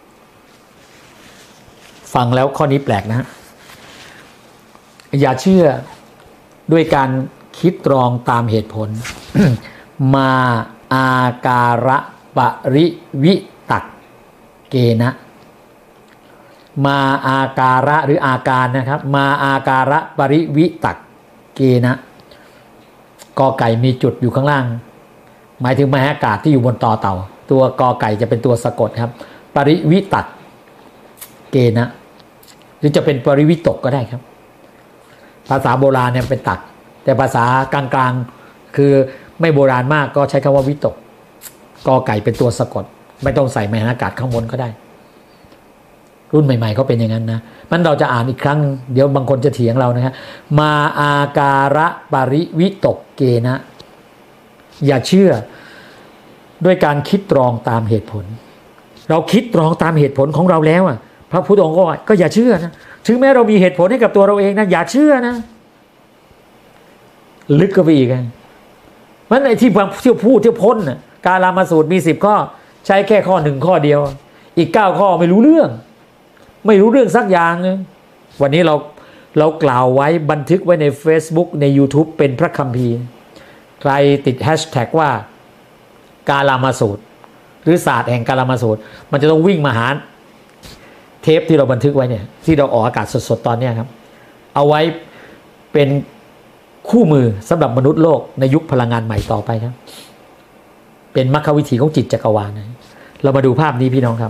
ฟังแล้วข้อนี้แปลกนะอย่าเชื่อด้วยการคิดตรองตามเหตุผล มาอาการะปริวิตักเกนะมาอาการะหรืออาการนะครับมาอาการะปริวิตักเกนะกอไก่มีจุดอยู่ข้างล่างหมายถึงมหากาศที่อยู่บนตอเต่าตัวกอไก่จะเป็นตัวสะกดครับปริวิตักเกนะหรือจะเป็นปริวิตกก็ได้ครับภาษาโบราณเนี่ยเป็นตักแต่ภาษากลางๆคือไม่โบราณมากก็ใช้คำว่าวิตกกอไก่เป็นตัวสะกดไม่ต้องใส่มหากาศข้างบนก็ได้รุ่นใหม่ๆเขาเป็นอย่างนั้นนะมันเราจะอ่านอีกครั้งเดี๋ยวบางคนจะเถียงเรานะฮะมาอาการะปริวิตกเกนะอย่าเชื่อด้วยการคิดตรองตามเหตุผลเราคิดตรองตามเหตุผลของเราแล้วอ่ะพระพุทธองค์ก็ก็อย่าเชื่อนะถึงแม้เรามีเหตุผลให้กับตัวเราเองนะอย่าเชื่อนะลึกก็ไปอีกไงมันไอ้ที่เที่ยวพูดเที่ยวพ้นน่ะกาลามาสูตรมีสิบข้อใช้แค่ข้อหนึ่งข้อเดียวอีกเก้าข้อไม่รู้เรื่องไม่รู้เรื่องสักอย่างนึงวันนี้เราเรากล่าวไว้บันทึกไว้ใน Facebook ใน YouTube เป็นพระคัมภีร์ใครติดแฮชแท็กว่ากาลามาสูตรหรือศาสตร์แห่งกาลามาสูตรมันจะต้องวิ่งมาหาเทปที่เราบันทึกไว้เนี่ยที่เราออกอากาศสดๆตอนนี้ครับเอาไว้เป็นคู่มือสำหรับมนุษย์โลกในยุคพลังงานใหม่ต่อไปครับเป็นมรรควิถีของจิตจักรวาลนะเรามาดูภาพนี้พี่น้องครับ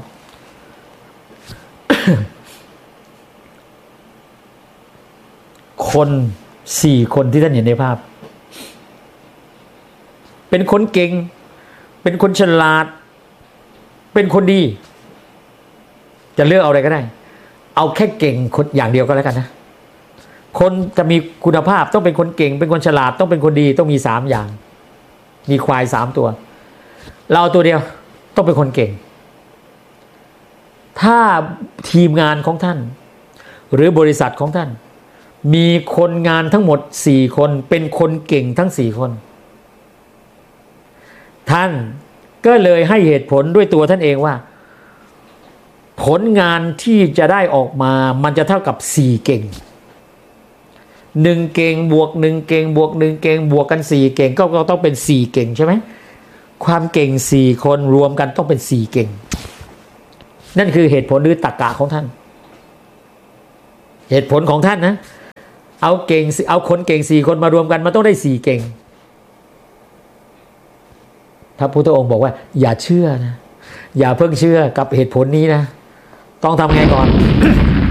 คนสี่คนที่ท่านเห็นในภาพเป็นคนเก่งเป็นคนฉลาดเป็นคนดีจะเลือกเอาอะไรก็ได้เอาแค่เก่งคนอย่างเดียวก็แล้วกันนะคนจะมีคุณภาพต้องเป็นคนเก่งเป็นคนฉลาดต้องเป็นคนดีต้องมีสามอย่างมีควายสามตัวเราเอาตัวเดียวต้องเป็นคนเก่งถ้าทีมงานของท่านหรือบริษัทของท่านมีคนงานทั้งหมดสี่คนเป็นคนเก่งทั้งสี่คนท่านก็เลยให้เหตุผลด้วยตัวท่านเองว่าผลงานที่จะได้ออกมามันจะเท่ากับสี่เก่งหนึ่งเก่งบวกหนึ่งเก่งบวกหนึ่งเก่งบวกกันสี่เก่งก็ต้องเป็นสี่เก่งใช่ไหมความเก่งสี่คนรวมกันต้องเป็นสี่เก่งนั่นคือเหตุผลหรือตรรกะของท่านเหตุผลของท่านนะเอาเก่งเอาคนเก่งสี่คนมารวมกันมันต้องได้สี่เก่งพระพุทธองค์บอกว่าอย่าเชื่อนะอย่าเพิ่งเชื่อกับเหตุผลนี้นะต้องทำไงก่อน